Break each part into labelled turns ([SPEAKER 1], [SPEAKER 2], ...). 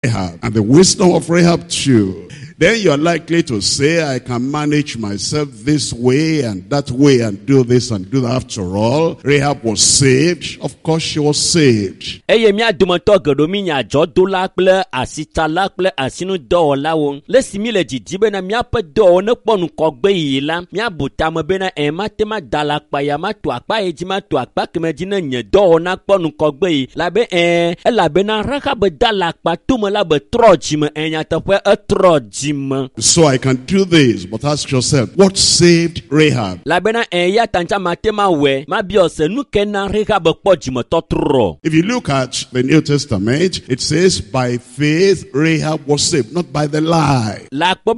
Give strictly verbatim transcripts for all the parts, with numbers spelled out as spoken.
[SPEAKER 1] Rahab and the wisdom of Rahab too, then you're likely to say, I can manage myself this way and that way and do this and do that. After all, Rahab was saved. Of course she was saved.
[SPEAKER 2] Eye mia dumato godomi nya jodo lakple asita lakple asinu do lawo. Lesi mi le jidibe na mia pe do ne ponu kogbe yila. Mia butama bena ema tema dalakpa ya ma to akpa ejima to akpa kemejina nye do na ponu kogbe yi. Labe eh la bena Rahab dalakpa tuma la be trojime enya tafwe e trojime.
[SPEAKER 1] So I can do this, but ask yourself, what saved Rahab? If you look at the New Testament, it says, by faith Rahab was saved, not by the lie.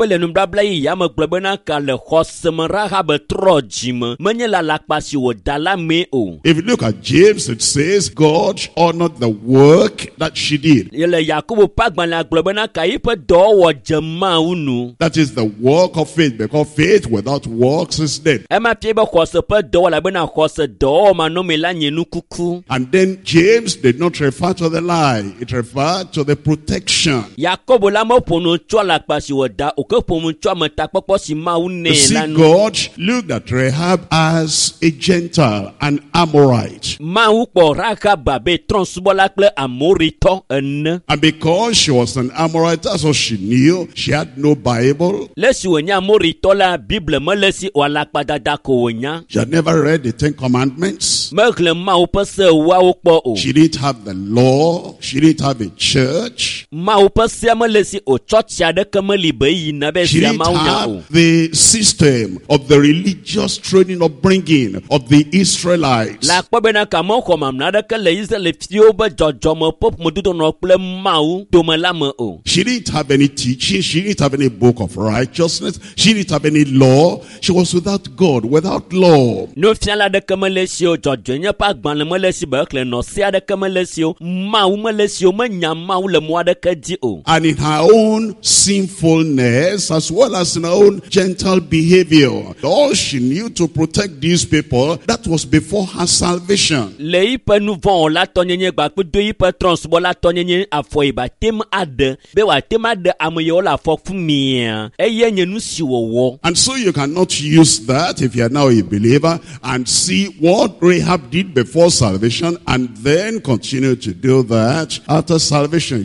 [SPEAKER 1] If you look at James, it says, God honored the work that she did. That is the work of faith, because faith without works is dead. And then James did not refer to the lie, it referred to the protection. You see, God looked at Rahab as a Gentile, an Amorite. And because she was an Amorite, that's what she knew. She had no Bible. She had never read the Ten Commandments. She didn't have the law. She didn't have a church. She didn't have the system of the religious training upbringing of the Israelites. She didn't have any teaching. She didn't have any book of righteousness. She didn't have any law. She was without God, without law. And in her own sinfulness, as well as in her own gentle behavior, all she knew to protect these people, that was before her salvation. And so you cannot use that if you are now a believer and see what Rahab did before salvation and then continue to do that after salvation.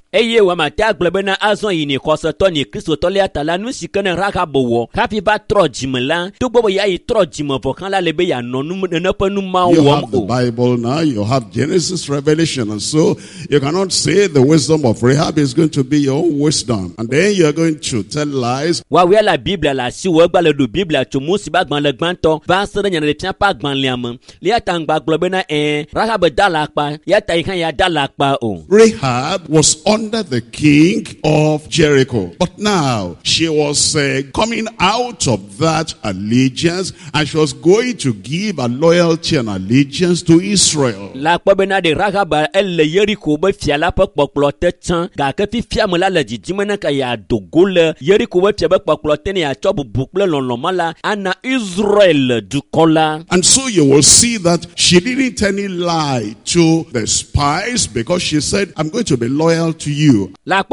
[SPEAKER 1] You have the Bible now, you have Genesis, Revelation, and so you cannot say the wisdom of Rahab is going to be your own wisdom. And then you are going to tell lies. Rahab was under the king of Jericho, but now she was uh, coming out of that allegiance and she was going to give a loyalty and allegiance to Israel. And so you will see that she didn't tell any lie to the spies because she said, I'm going to be loyal to you. I'm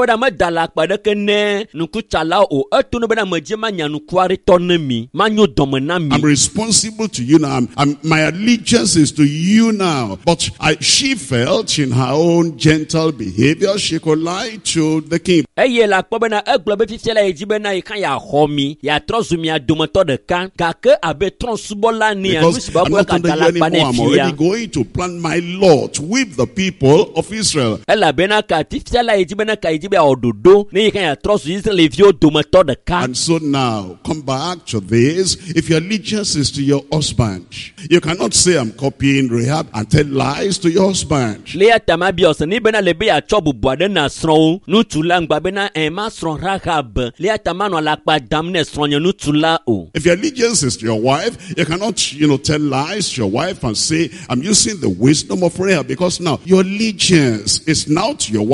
[SPEAKER 1] responsible to you now. I'm, I'm, my allegiance is to you now. But I, she felt in her own gentle behavior, she could lie to the king. Because I'm not under you anymore. I'm already going to plant my law to whip the people of Israel. And so now, come back to this. If your allegiance is to your husband, you cannot say I'm copying Rahab and tell lies to your husband. If your allegiance is to your wife, you cannot, you know, tell lies to your wife and say, I'm using the wisdom of Rahab, because now your allegiance is now to your wife, to your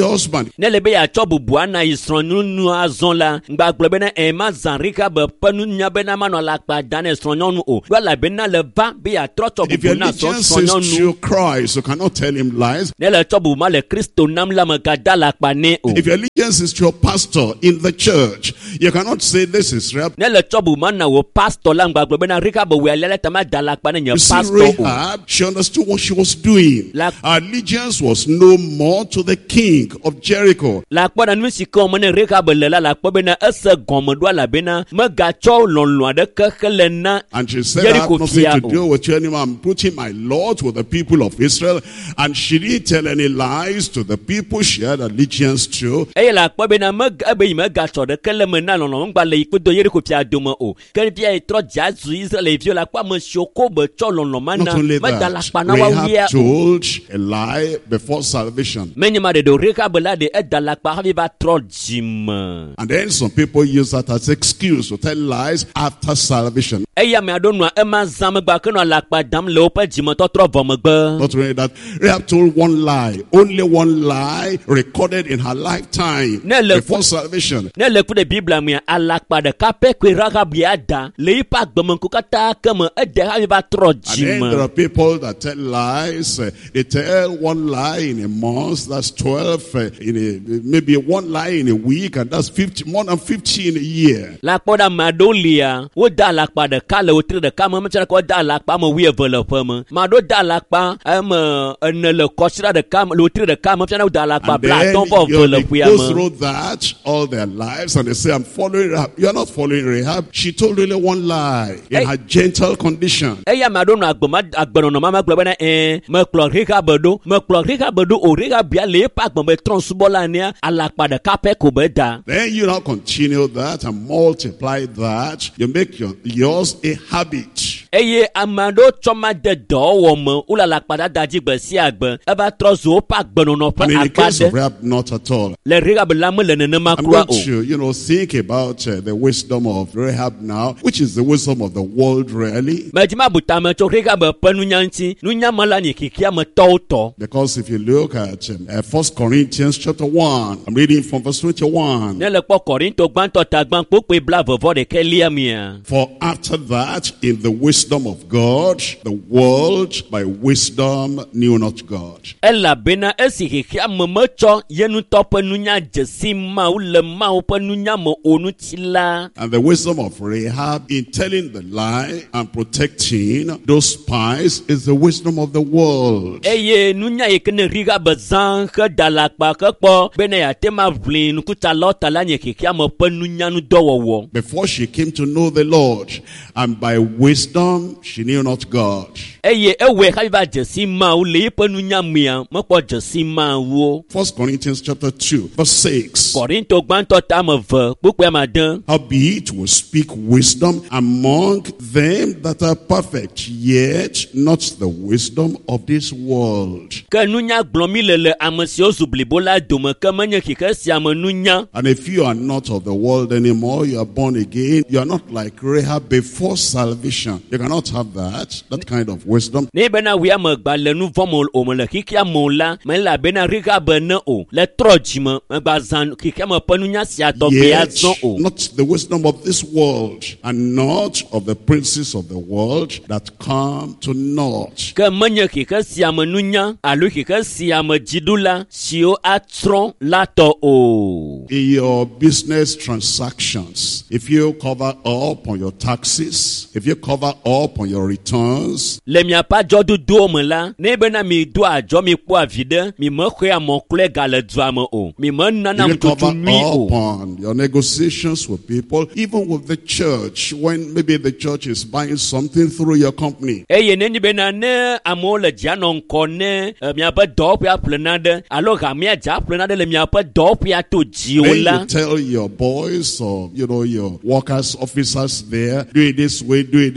[SPEAKER 1] husband.
[SPEAKER 2] Ne le be ya tso bubua na isronu nu azon la ngba gbe be na e ma zan rika be penu nya be na ma no la pa dan esronu nu o. Wa la be na le va be ya tro tso
[SPEAKER 1] If
[SPEAKER 2] bubu
[SPEAKER 1] your
[SPEAKER 2] na so
[SPEAKER 1] allegiance
[SPEAKER 2] esronu
[SPEAKER 1] is
[SPEAKER 2] nu.
[SPEAKER 1] to Christ, you cannot tell him lies.
[SPEAKER 2] Ne le tso bu ma le Kristo nam la ma ka da la pa ne o.
[SPEAKER 1] If your allegiance is to your pastor in the church, you cannot say this is Rahab.
[SPEAKER 2] Ne le tso bu ma na wo pastor la ngba gbe be na rika be we le ta ma da la pa ne nya
[SPEAKER 1] You see,
[SPEAKER 2] pastor o.
[SPEAKER 1] Rahab, she understood what she was doing.
[SPEAKER 2] La-
[SPEAKER 1] Her allegiance was no more to the king of Jericho.
[SPEAKER 2] La kwa na nu si ko mo ne rika be le la la kwa be na ese gomo do la be na ma ga tso lonlo de ke kele na.
[SPEAKER 1] And she said, I have
[SPEAKER 2] Jericho
[SPEAKER 1] nothing to
[SPEAKER 2] Pia-
[SPEAKER 1] do with you anymore. I'm putting my Lord with the people of Israel. And she didn't tell any lies to the people she had allegiance to.
[SPEAKER 2] Eye la kwa be na ma ga be ma ga tso de kele me na lonlo ngba le ipo do Jericho pia do mo o. Ke pia e tro jazu Israel e vio la kwa mo shoko be tso lonlo ma
[SPEAKER 1] Not
[SPEAKER 2] na
[SPEAKER 1] only
[SPEAKER 2] ma da la
[SPEAKER 1] that,
[SPEAKER 2] pa na wa
[SPEAKER 1] Rahab
[SPEAKER 2] wia.
[SPEAKER 1] told a lie before salvation.
[SPEAKER 2] Menye ma de do rika be la de e da la pa ha ba tro jim.
[SPEAKER 1] And then some people use that as excuse to tell lies after salvation.
[SPEAKER 2] Eya me adonu e ma zam gba ke no la pa dam le o pa jim to tro vo mo gbe.
[SPEAKER 1] Not only that, Rahab told one lie, only one lie recorded in her lifetime
[SPEAKER 2] Ne le-
[SPEAKER 1] before salvation.
[SPEAKER 2] Ne le ku de Biblia me ala pa de ka pe kwe Rahab ya da le pa gbe mo ku kata ke mo e de ha ba tro
[SPEAKER 1] And then there
[SPEAKER 2] jim.
[SPEAKER 1] are people that tell lies. Uh, they tell one lie in a month, that's twelve. Uh, in a, maybe one lie in a week, and that's fifty, more than fifty in a year.
[SPEAKER 2] La pa da madolia wo da la pa de ka le o tri de ka mo mcha ko da la pa mo wi developer mo. Ma do da la pa em ne le ko sira de ka le o tri de ka mo mcha da la pa
[SPEAKER 1] And
[SPEAKER 2] bla
[SPEAKER 1] then
[SPEAKER 2] ton vo
[SPEAKER 1] you know, they
[SPEAKER 2] developer ya
[SPEAKER 1] go
[SPEAKER 2] mo.
[SPEAKER 1] through that all their lives, and they say, I'm following Rahab. You're not following Rahab. She told really one lie in
[SPEAKER 2] Hey.
[SPEAKER 1] her gentle condition.
[SPEAKER 2] Eya ma do no agboma agbono no mama gbe na eh me klo rika bedo me klo rika bedo o rika bia le pa gbon be tron subola ni ala pa de ka pe ko be da.
[SPEAKER 1] Then you now continue that and multiply that. You make your, yours a habit.
[SPEAKER 2] Eye amado choma de do wo mo ula la pa da daji gbe si agbe e ba tro zo pa gbono no pa
[SPEAKER 1] And in the case of
[SPEAKER 2] apade
[SPEAKER 1] Rahab, not at all.
[SPEAKER 2] le rika be la mo le ne ma
[SPEAKER 1] I'm
[SPEAKER 2] kura
[SPEAKER 1] going
[SPEAKER 2] o.
[SPEAKER 1] to, you know, think about uh, the wisdom of Rahab now, which is the wisdom of the world really.
[SPEAKER 2] Me jima buta me cho rika be panu nyanti nu nya mala ni kikia me to to.
[SPEAKER 1] Because if you look at um, uh, First Corinthians chapter one, I'm reading from verse twenty-one.
[SPEAKER 2] Ne le po Korinto gbanto ta gban po pe bla vovo de kelia mia.
[SPEAKER 1] For after that, in the wisdom of God, the world by wisdom knew not God.
[SPEAKER 2] Ela bena esi kikia me me cho yenu to panu nya jesi ma u le ma u panu nya mo onu tila.
[SPEAKER 1] And the wisdom of Rahab in telling the lie and protecting those spies is the wisdom of the world.
[SPEAKER 2] Eye nunya yekene riga bezan ke dalakpa ke po bene ya tema vlin kuta lota la nye kikia mo penunya nu dowowo.
[SPEAKER 1] Before she came to know the Lord, and by wisdom she knew not God.
[SPEAKER 2] Eye ewe kabiba jesi ma u le penunya mia mo po jesi ma wo.
[SPEAKER 1] First Corinthians chapter two, verse six.
[SPEAKER 2] Korinto gbanto ta me ve pukwe ma den.
[SPEAKER 1] Howbeit will speak wisdom among them that are perfect, yet not the wisdom of this world.
[SPEAKER 2] Ke nunya glomi lele amesi ozublibo la dome ke menye kike si ame nunya.
[SPEAKER 1] And if you are not of the world anymore, you are born again, you are not like Rahab before salvation. You cannot have that, that kind of wisdom.
[SPEAKER 2] Ne bena wi ame gba le nu vomol o me le kikia mo la me la bena riga bene o le trojime me gba zan kikia me penunya si ato be
[SPEAKER 1] Yet,
[SPEAKER 2] azon o.
[SPEAKER 1] not the wisdom of this world, and not of the princes of the world that come to naught.
[SPEAKER 2] Ke menye kike si ame nunya alo kike si ame jidula si o atron lato o.
[SPEAKER 1] In your business transactions, if you cover up on your taxes, if you cover up on your returns,
[SPEAKER 2] Le mia pa jodu do me la ne bena mi do ajo mi po avide mi me khwe amon kle gale do ame o. Mi me nana
[SPEAKER 1] you
[SPEAKER 2] mtutu
[SPEAKER 1] cover
[SPEAKER 2] nui
[SPEAKER 1] up
[SPEAKER 2] o.
[SPEAKER 1] on your negotiations with people, even with the church, when maybe the church is buying something through your company.
[SPEAKER 2] Eye ne ni bena ne amo le jano nko ne mia pa do pia plenade alo ga mia ja plenade le mia pa do pia to ji o
[SPEAKER 1] Then
[SPEAKER 2] la.
[SPEAKER 1] you tell your boys or, you know, your workers, officers there, do it this way, do it this way, do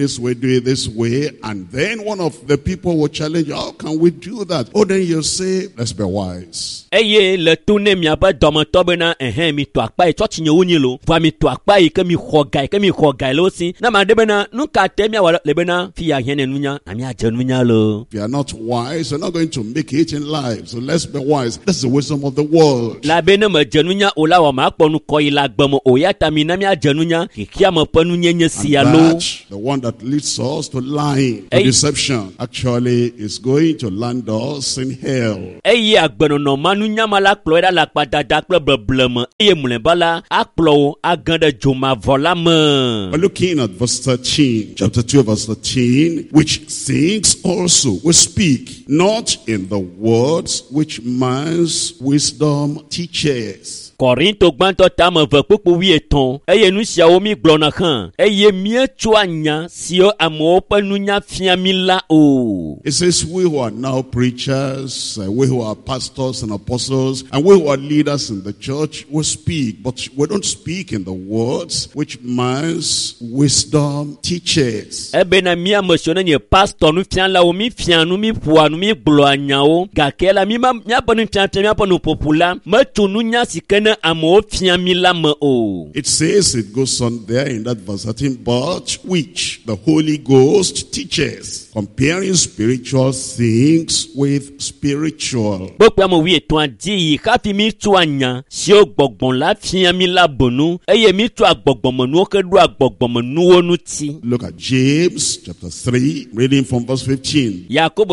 [SPEAKER 1] do it this way. And then one of the people will challenge you, how can we do that? Oh, then you say, let's be wise.
[SPEAKER 2] Eye le tune mi aba domoto bena ehe mi to akpa e church nyewo nyilo fa mi to akpa e ke mi hogai ke mi hogai lo si na ma de bena nu ka te mi awala le bena fi ya hene nunya na mi aje nunya lo.
[SPEAKER 1] If you are not wise, you're not going to make it in life. So let's be wise. That's the wisdom of the world.
[SPEAKER 2] La bena ma jenunya ola wa ma ponu ko ila gbamo o ya ta mi na mi aje nunya kikia ma ponu nyenye si ya lo.
[SPEAKER 1] The one that leads us to lying, to deception, actually is going to land us in hell.
[SPEAKER 2] Eye agbeno no manu nyama la kplo da la kpada da kplo bleblem eye mulemba la akplo aganda joma vola me.
[SPEAKER 1] We're looking at verse thirteen, chapter two, verse thirteen, which things also we speak, not in the words which man's wisdom teaches.
[SPEAKER 2] Korinto gbanto tame ve kpukpu wi eton eye nu siawo mi gblona han eye mie tso anya sio amo pe nunya fia mi la o.
[SPEAKER 1] It says we who are now preachers, uh, we who are pastors and apostles, and we who are leaders in the church, we speak, but we don't speak in the words which man's wisdom teaches.
[SPEAKER 2] Ebe na mi amosione ni pastor nu fia la o mi fia nu mi pua nu mi glo anya o gakela mi ma mi aponu fia fia mi aponu popula ma tu nunya sikene.
[SPEAKER 1] It says, it goes on there in that verse thirteen, but which the Holy Ghost teaches, comparing spiritual things with spiritual. Look at James chapter three, reading from verse fifteen.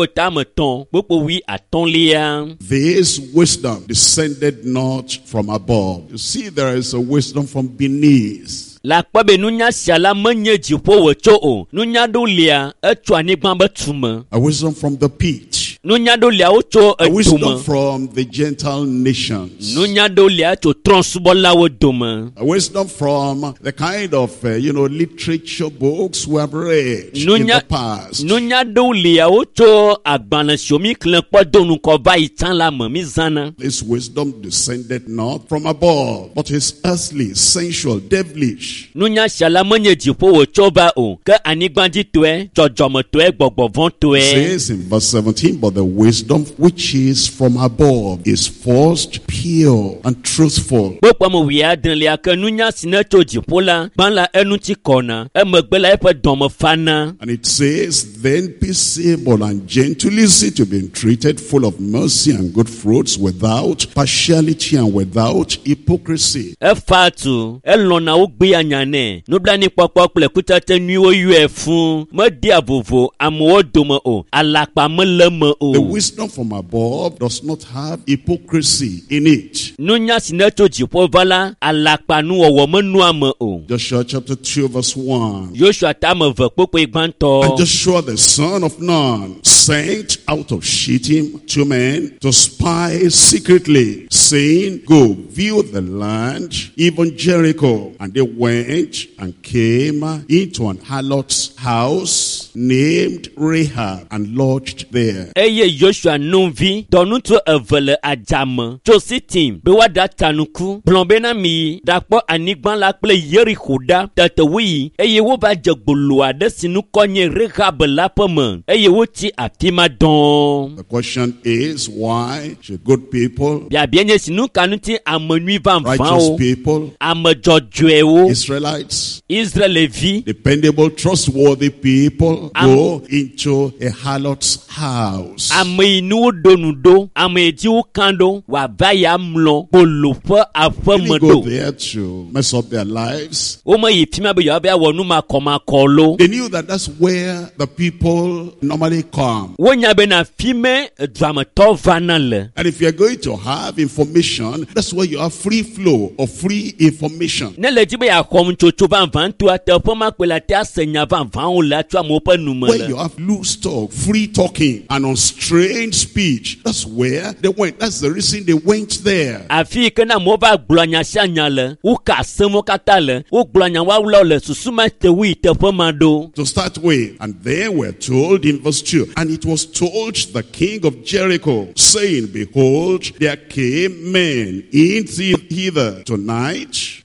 [SPEAKER 1] This wisdom descended not from above. You see, there is a wisdom from beneath.
[SPEAKER 2] La kwabe nunya siala menye jipo wecho o nunya do lia etu anigban betume.
[SPEAKER 1] A wisdom from the pit.
[SPEAKER 2] Nunya do lia ocho
[SPEAKER 1] a wisdom from the Gentile nations.
[SPEAKER 2] Nunya do lia to transbola wo dome.
[SPEAKER 1] A wisdom from the kind of uh, you know literature books we have read nunya, in the past.
[SPEAKER 2] Nunya do lia ocho agbana siomi klen po donu ko va itan la mo mi zana.
[SPEAKER 1] This wisdom descended not from above, but is earthly, sensual, devilish.
[SPEAKER 2] Nunya shala menye jipo wo choba o ke anigbanji to e jojomo to e gbogbo von to e.
[SPEAKER 1] It says in verse seventeen, but the wisdom which is from above is first pure and truthful.
[SPEAKER 2] Bopo mo wi adan le ake nunya sine to jipo la ban la enu ti kona e megbe la e pe domo fana.
[SPEAKER 1] And it says, then peaceable and gentle, easy to be entreated, full of mercy and good fruits, without partiality and without hypocrisy.
[SPEAKER 2] E fatu e lona o gbe anyane nobla ni popo ple kutate nuo yu fun mo di avovo amo domo o alapa meleme o.
[SPEAKER 1] The wisdom from above does not have hypocrisy in it.
[SPEAKER 2] Nunya sineto jipo vala alapa nu owo menu ame o.
[SPEAKER 1] Joshua chapter two verse one.
[SPEAKER 2] Joshua tame ve popo igbanto.
[SPEAKER 1] And Joshua the son of Nun sent out of Shittim two men to spy secretly, saying, go view the land, even Jericho. And they went and came into an harlot's house named Rahab and lodged there.
[SPEAKER 2] Eye Joshua numvi donuto evele ajame Jositim be wada tanuku plombena mi dakpo anigban la ple Jericho da tatewi eye wo ba jegbolo ade sinu konye Rahab la peme eye wo ti apima don.
[SPEAKER 1] The question is, why should good people,
[SPEAKER 2] bia bienye sinu kanuti amenui van van
[SPEAKER 1] righteous
[SPEAKER 2] o
[SPEAKER 1] people,
[SPEAKER 2] amejojwe o
[SPEAKER 1] Israelites,
[SPEAKER 2] Israelevi,
[SPEAKER 1] dependable, trustworthy people go into a harlot's house?
[SPEAKER 2] Ame inu donudo, ame ji ukando, wa vaya mlo, polopo
[SPEAKER 1] Really go
[SPEAKER 2] afemodo.
[SPEAKER 1] there to mess up their lives.
[SPEAKER 2] Oma yifima be yabe wonu makoma kolo.
[SPEAKER 1] They knew that that's where the people normally come.
[SPEAKER 2] Wonya be na fime dramato vanale.
[SPEAKER 1] And if you're going to have information, that's where you have free flow of free information.
[SPEAKER 2] Nele jibe ya kom chocho van van tu ate poma kwela te asenya van van o la tu amopa
[SPEAKER 1] Where
[SPEAKER 2] numele.
[SPEAKER 1] you have loose talk, free talking, and unstrained speech, that's where they went. That's the reason they went there.
[SPEAKER 2] Afi ke na mo ba glanya shanyale, u ka semo katale, u glanya wa ulole susuma te wi te poma do.
[SPEAKER 1] To start with, and they were told in verse two, and it was told the king of Jericho, saying, behold, there came men in hither tonight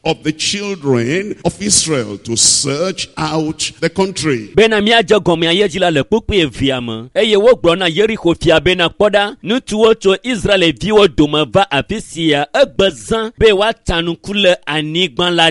[SPEAKER 1] of the children of Israel to search out the country.
[SPEAKER 2] Bena miaja gomia yejila le pupi eviama. Eye wo grona Jericho fia bena poda. Nutuo to Israel viwo domava afisia ebezan be watanu kule anigban la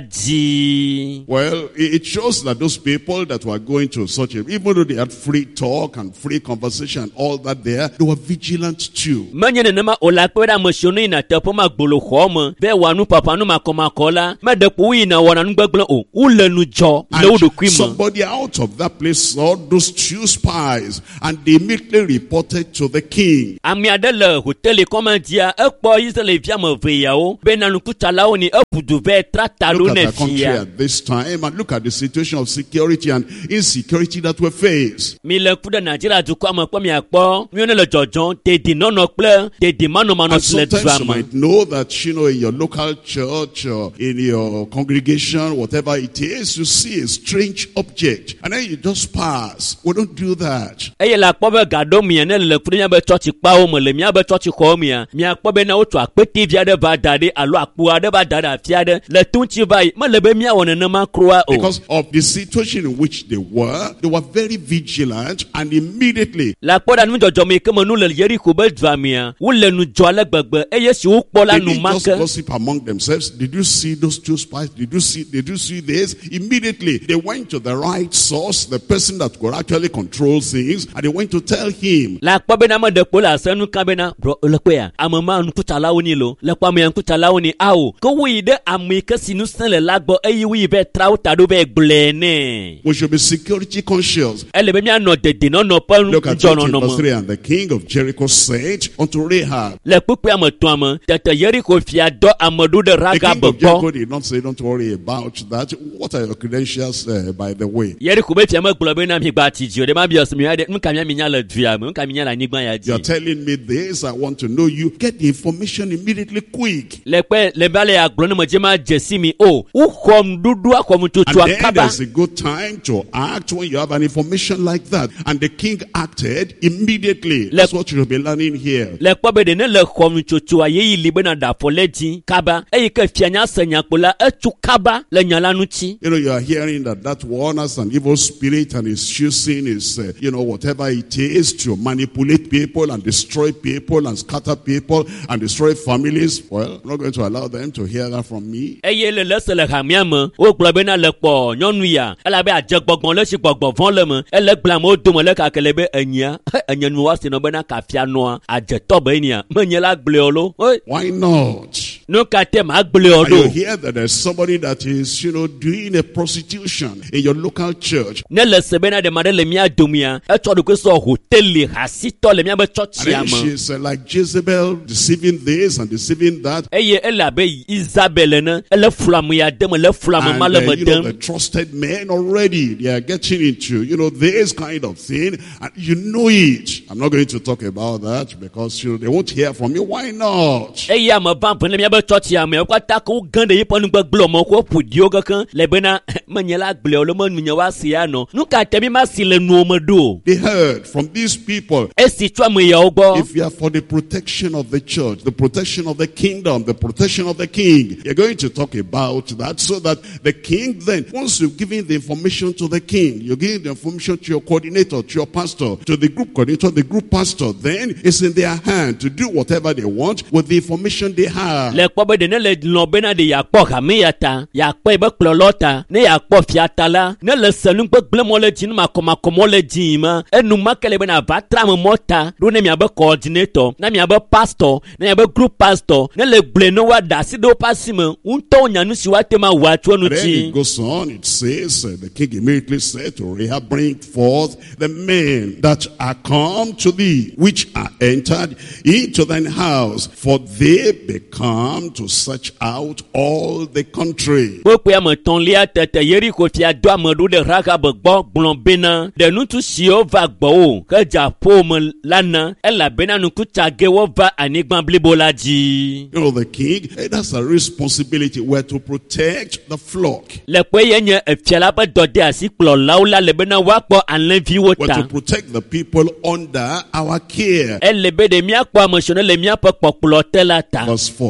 [SPEAKER 2] ji.
[SPEAKER 1] Well, it shows that those people that were going to such a, even though they had free talk and free conversation and all that there, they were vigilant too.
[SPEAKER 2] Manyene nema olakweda moshoni na tepoma gbolo khoma. Be wanu papa nu makoma kola. Me de puwi na wana ngbegble o. Ule nu jo.
[SPEAKER 1] And somebody out of that place saw those two spies and they immediately reported to the king.
[SPEAKER 2] Amiadele hoteli komandia ekpo Israel via mveyao. Be na nukutala ni epudu ve tratalo ne fia.
[SPEAKER 1] At this time and look at the situation of security and insecurity that we face.
[SPEAKER 2] Mile kuda Nigeria dukwa makwa mi akpo. Mione le jojon te di nono ple te di mano mano sle drama.
[SPEAKER 1] Sometimes you might know that, you know, in your local church or in your congregation, whatever it is, you see a strange object and then you just pass. We don't do that.
[SPEAKER 2] Eye la akpo be gado mi ene le kuda be church pa o mo le mi be church ko mi a. Mi akpo be na otu akpeti via de ba dade alo akpo ade ba dade afia de le tunchi vai ma le be mi a wona na ma kroa o.
[SPEAKER 1] Because of the situation in which they were, they were very vigilant and immediately.
[SPEAKER 2] La akpo da nu jojo mi ke mo nu le Jericho be dvamia. Wo le nu jo le gbegbe eye si wo kpo la nu make.
[SPEAKER 1] They just gossip among themselves. Did you see those two spies? Did you see did you see this? Immediately they went to the right source, the person that could actually control things, and they went to tell him.
[SPEAKER 2] La akpo be na ma de kpo la senu ka be na bro le kpo ya. Amama nu kutala woni lo. Le kwa me kutala woni awo. Ko wi de amike sinu sen le lagbo eyi wi be trau tado be glene.
[SPEAKER 1] We should be security conscious.
[SPEAKER 2] Ele be mi ano de de no no pa nu jono no mo.
[SPEAKER 1] And the king of Jericho said unto Rahab.
[SPEAKER 2] Le pupu amato ama tete Jericho fia do amadu de raga
[SPEAKER 1] bebo. The king of Jericho
[SPEAKER 2] bebo.
[SPEAKER 1] did not say, don't worry about that. What are your credentials, uh, by the way?
[SPEAKER 2] Jericho be fia ma gbobe na mi gba tiji. De ma bi osmi ade nka mi nya la dua mo nka mi nya la nigban ya ji.
[SPEAKER 1] You're telling me this, I want to know you. Get the information immediately, quick.
[SPEAKER 2] Le pe le bale agro no mo je ma jesi mi o. U khom dudu akhom tutu
[SPEAKER 1] And then
[SPEAKER 2] akaba.
[SPEAKER 1] there's a good time to act when you have an information like that. And the king acted immediately. That's what you'll be learning here.
[SPEAKER 2] Le kpo be de ne le khom tutu ayi libe na da foleji kaba. E ke fianya senya kpola etu kaba le nyala nuchi.
[SPEAKER 1] You know, you are hearing that that one has an evil spirit and is choosing is, uh, you know, whatever it is to manipulate people and destroy people and scatter people and destroy families. Well, I'm not going to allow them to hear that from me.
[SPEAKER 2] Eye le le se le hamiam o gbobe na le kpo nyonu ya ela be ajegbogbon le si gbogbo von le mo ele gblam o do mo le ka kele be enya enya nu wa se no be na ka fia no ajeto be nia menye la gble olo.
[SPEAKER 1] Why not?
[SPEAKER 2] No ka te ma gble
[SPEAKER 1] And you
[SPEAKER 2] olo.
[SPEAKER 1] hear that there's somebody that is, you know, doing a prostitution in your local church.
[SPEAKER 2] Ne le se be na de ma de le mi adomia e to do ko so hotel hasito le mi be church
[SPEAKER 1] And
[SPEAKER 2] ya
[SPEAKER 1] then
[SPEAKER 2] mo.
[SPEAKER 1] she's uh, like Jezebel, deceiving this and deceiving that.
[SPEAKER 2] Eye ela be Isabel na ele flam ya dem le flam
[SPEAKER 1] And
[SPEAKER 2] ma le
[SPEAKER 1] uh, you know, the
[SPEAKER 2] medem.
[SPEAKER 1] trusted men already, they are getting into, you know, this kind of thing. And you know it. I'm not going to talk about that because, you know, they won't hear from you. Why not?
[SPEAKER 2] Eye am ban pon le mi be church ya me ko ta ko gande yi pon gbeglo mo ko pudio kan le be na manyela gble olo mo nunya wa sia no. Nu ka te mi ma si le nu mo do.
[SPEAKER 1] They heard from these people.
[SPEAKER 2] E si twa mo ya ogbo.
[SPEAKER 1] If you are for the protection of the church, the protection of the kingdom, the protection of the king, you're going to talk about that so that the king then, once you've given the information to the king, you're giving the information to your coordinator, to your pastor, to the group coordinator, the group pastor, then it's in their hand to do whatever they want with the information they have.
[SPEAKER 2] Le kpo be de ne le no be na de ya kpo kamiata ya kpo be klolota ne ya kpo fiatala ne le senu gbegle mo le jin ma koma komo le jin ma enu makele be na batra mo mota do ne mi abe coordinator na mi abe pastor na mi abe group pastor ne le gble no wa da si do pasime unto nyanu si wa tema wa tu nu
[SPEAKER 1] Then
[SPEAKER 2] ti.
[SPEAKER 1] it goes on, it says, uh, the king immediately said to Rahab, bring forth the men that are come to thee, which are entered into thine house, for they become to search out all the country.
[SPEAKER 2] Popo ya meton lia tete Jericho fia do amedu de Rahab gbo gbon bena de nu tu si o va gbo o ke ja po me lana ela bena nu ku tage wo va anigban blibo la ji.
[SPEAKER 1] You know, the king, eh, that's a responsibility. We're to protect the flock.
[SPEAKER 2] Le pe ye nye efiala pe dode asi kplo laula le bena wa kpo anlevi
[SPEAKER 1] We're
[SPEAKER 2] wota.
[SPEAKER 1] to protect the people under our care.
[SPEAKER 2] Elle be de mia kpo amosione le mia pe kpokplo telata.
[SPEAKER 1] Verse four.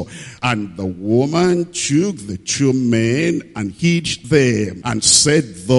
[SPEAKER 1] And the woman took the two men and hid them, and said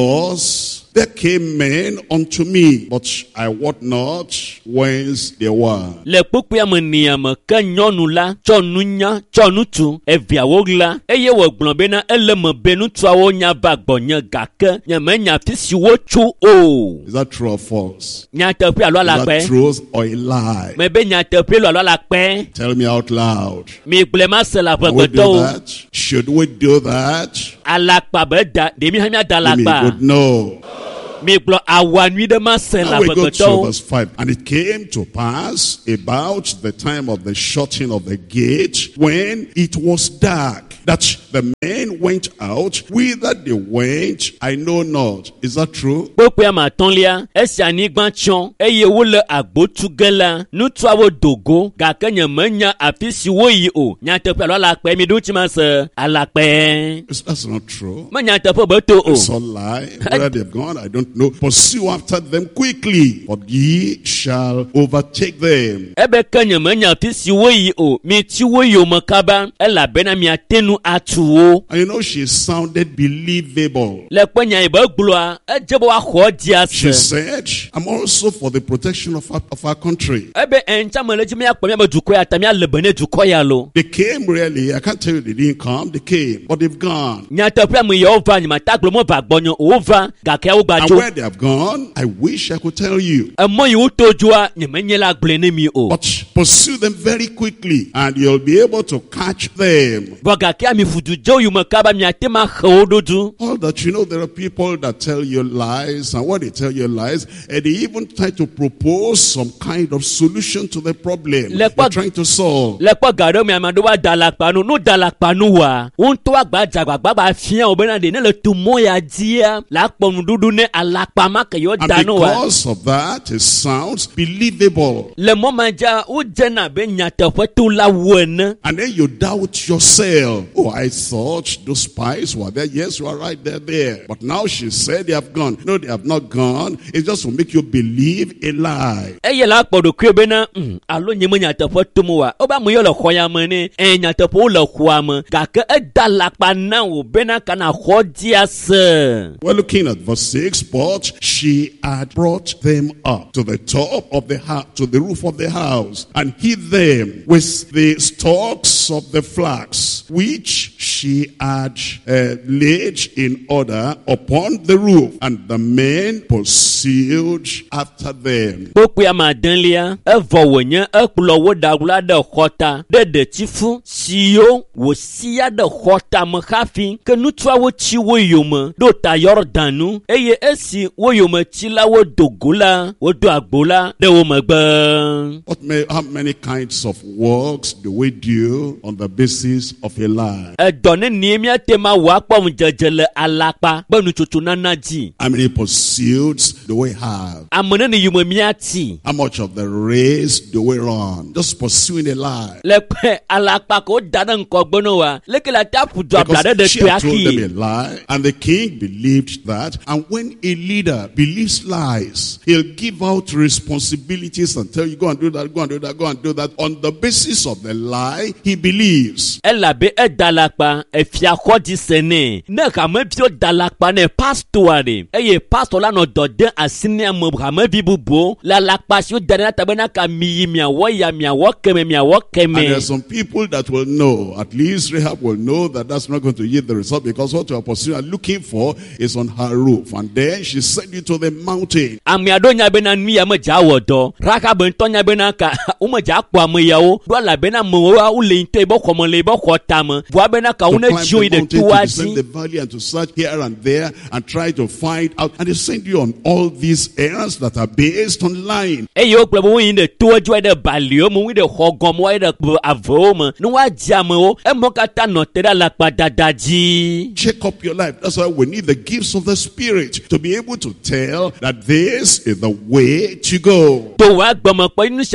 [SPEAKER 1] thus, there came men unto me, but I wot not whence they were.
[SPEAKER 2] Le kpukpea me niame ke nyɔnu la tsɔ nunya tsɔ nutu eviawo la eye wògblɔ bena ele me be nutsuawo nya va gbɔnye gake nyemenya afi si wotso o.
[SPEAKER 1] Is that true or false?
[SPEAKER 2] Nyateƒe alo
[SPEAKER 1] Is that
[SPEAKER 2] alakpɛ?
[SPEAKER 1] truth or a lie?
[SPEAKER 2] Me be nyateƒe lo alo alakpɛ?
[SPEAKER 1] Tell me out loud.
[SPEAKER 2] Mi gblẽ ma se le
[SPEAKER 1] Can we do
[SPEAKER 2] aƒegbetɔwo.
[SPEAKER 1] that? Should we do that?
[SPEAKER 2] Alakpa be da ɖemi hã miada
[SPEAKER 1] Give me a
[SPEAKER 2] alakpa.
[SPEAKER 1] good no.
[SPEAKER 2] Mi gblɔ awa nyui ɖe ma se le
[SPEAKER 1] Now we go to
[SPEAKER 2] aƒegbetɔwo.
[SPEAKER 1] verse five. And it came to pass about the time of the shutting of the gate, when it was dark, that the men went out. Whither they went, I know not. Is that true?
[SPEAKER 2] Kpekpea ma tɔ̃lia esi anyigba tsyɔ eye wole agbotu ge la nutsuawo dogo gake nyemenya afi si woyi o. Nyateƒe alo alakpɛ mi ɖo tsi ma se alakpɛ.
[SPEAKER 1] It's- That's not true.
[SPEAKER 2] Me nyateƒe be to o.
[SPEAKER 1] It's a lie. Where they've gone, I don't know. Pursue after them quickly, for ye shall overtake them.
[SPEAKER 2] Ebe ke nyemenya afi si woyi o. Mi tsi wo yome kaba elabena miate nu atu wo.
[SPEAKER 1] And you know, she sounded believable.
[SPEAKER 2] Le kpe nya yi be gblɔa edze be woaxɔ dia
[SPEAKER 1] She
[SPEAKER 2] se.
[SPEAKER 1] said, I'm also for the protection of our, of our country.
[SPEAKER 2] Ebe ɛntsa me le dzi miakpɔ miabe dukɔ ya ta miale be ne dukɔ ya lo.
[SPEAKER 1] They came really. I can't tell you they didn't come. They came, but they've gone.
[SPEAKER 2] Nyateƒea me yewo va nyemata gblɔ mo va gbɔnye o va gake wo gba
[SPEAKER 1] And
[SPEAKER 2] tso.
[SPEAKER 1] where they have gone, I wish I could tell you.
[SPEAKER 2] Emɔ yi woto dzoa nyemenye la gblɔe ne mi o.
[SPEAKER 1] But pursue them very quickly, and you'll be able to catch them.
[SPEAKER 2] Vɔ gake ami fudu dze wo yome kaba miate ma xe wo ɖoɖu.
[SPEAKER 1] All that you know, there are people that tell you lies, and when they tell you lies, and they even try to propose some kind of solution to the problem
[SPEAKER 2] Le-
[SPEAKER 1] they're trying to solve.
[SPEAKER 2] Le kpɔ ga ɖe mi ame aɖewo wa da alakpa nu, nu da alakpa nu wa. Woŋutɔ agbadza agbagba ba fia wo bena ɖe ne le to mɔ ya dzia la kpɔ nuɖuɖu ne alakpa ma ke yewo
[SPEAKER 1] And
[SPEAKER 2] da nu wa.
[SPEAKER 1] because of that, it sounds believable.
[SPEAKER 2] Le mɔ ma dza wodzena be nyateƒe to la wu ene.
[SPEAKER 1] And then you doubt yourself. Oh, I thought those spies were there. Yes, you are right, they're there. But now she said they have gone. No, they have not gone. It's just to make you believe a lie.
[SPEAKER 2] Eye la kpɔ ɖokui bena mm, alo nye me nyateƒe tom wa. Wobe ame yewo le xɔ ya me ne eh, nyateƒewo le xɔa me gake eda alakpa na wo bena kana xɔ dia se.
[SPEAKER 1] We're looking at verse six. But she had brought them up to the top of the house, to the roof of the house, and hid them with the stalks of the flax, which she had uh, laid in order upon the roof. And the men pursued after them.
[SPEAKER 2] Kpokpea madelia evɔ wònye ekplɔ wo ɖagula ɖe xɔta ɖe ɖetifu siwo wòsia ɖe xɔta me hafi ke nutsuawo tsi wo yome ɖo ta Yɔrdanu eye esi wo yome tsilawo do go la wodo agbo la ɖe wo megbe.
[SPEAKER 1] What may, how many kinds of works do we do on the basis of a lie?
[SPEAKER 2] Edɔ ne nie miate ma wɔ akpɔm dzedze le alakpa be nutsotso nana dzi.
[SPEAKER 1] How many pursuits do we have?
[SPEAKER 2] Ame ne ne yome miati.
[SPEAKER 1] How much of the race do we run? Just pursuing a lie.
[SPEAKER 2] Le kpe alakpa ko da ɖe ŋkɔgbe ne wa leke la ta ƒu du abla ɖe
[SPEAKER 1] Because she
[SPEAKER 2] ɖe
[SPEAKER 1] had told them a
[SPEAKER 2] aki.
[SPEAKER 1] lie, and the king believed that. And when a leader believes lies, he'll give out responsibilities and tell you, go and do that, go and do that, go and do that. On the basis of the lie, he believes.
[SPEAKER 2] Elabe eda alakpa efia xɔ dzi se nɛ ne hameviwo da alakpa nɛ pastoa ɖe eye pastor la nɔ dɔ de asi ne ame hamevi bubuwo le alakpa siwo da ɖe na ta bena ka miyi miawɔ ya miawɔ keme miawɔ
[SPEAKER 1] And there are
[SPEAKER 2] keme.
[SPEAKER 1] some people that will know, at least Rahab will know that that's not going to yield the result, because what you are pursuing and looking for is on her roof. And then she sent you to the mountain.
[SPEAKER 2] Ame aɖewo nya bena nu ya medza wɔ dɔ Rahab ŋutɔ nya bena ka wo medza kpɔ ame yawo ɖo elabena amewo wole ŋutɔ yibe xɔme le yibe xɔ tame vɔa bena ka wo
[SPEAKER 1] To
[SPEAKER 2] ne
[SPEAKER 1] climb
[SPEAKER 2] tso
[SPEAKER 1] the
[SPEAKER 2] yi ɖe
[SPEAKER 1] mountain,
[SPEAKER 2] toa
[SPEAKER 1] to descend
[SPEAKER 2] dzi.
[SPEAKER 1] the valley, and to search here and there and try to find out. And they send you on all these errands that are based on lying.
[SPEAKER 2] Eye wokplɔ be woyi ɖe toa dzi ɖe baliwo me, woyi ɖe xɔ gɔme, woyi ɖe kp- avewo me, ne woadzi amewo, emɔ katã nɔ te ɖe alakpadada dzi.
[SPEAKER 1] Check up your life. That's why we need the gifts of the Spirit to be able to tell that this is the way to go.
[SPEAKER 2] To wa gbɔmekpɔ nu sia temi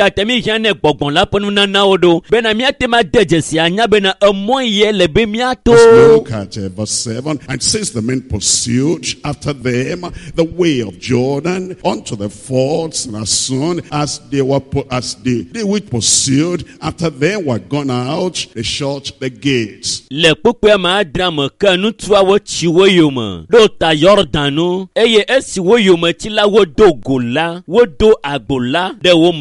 [SPEAKER 2] fiane gbɔgbɔn la ƒe nunanawo ɖo bena míate ma de dzesi anya bena emɔ ye le be míato.
[SPEAKER 1] Let's look at uh, verse seven. And since the men pursued after them the way of Jordan unto the fords, and as soon as they were pu- as they, they which pursued after them were gone out, they shut the gates.
[SPEAKER 2] Le kpukpea ma drame ke nutsuawo tsi wo yome ɖo ta Yɔrdanu eye esi wo yome tsi la wodo go la wodo agbo la ɖe wo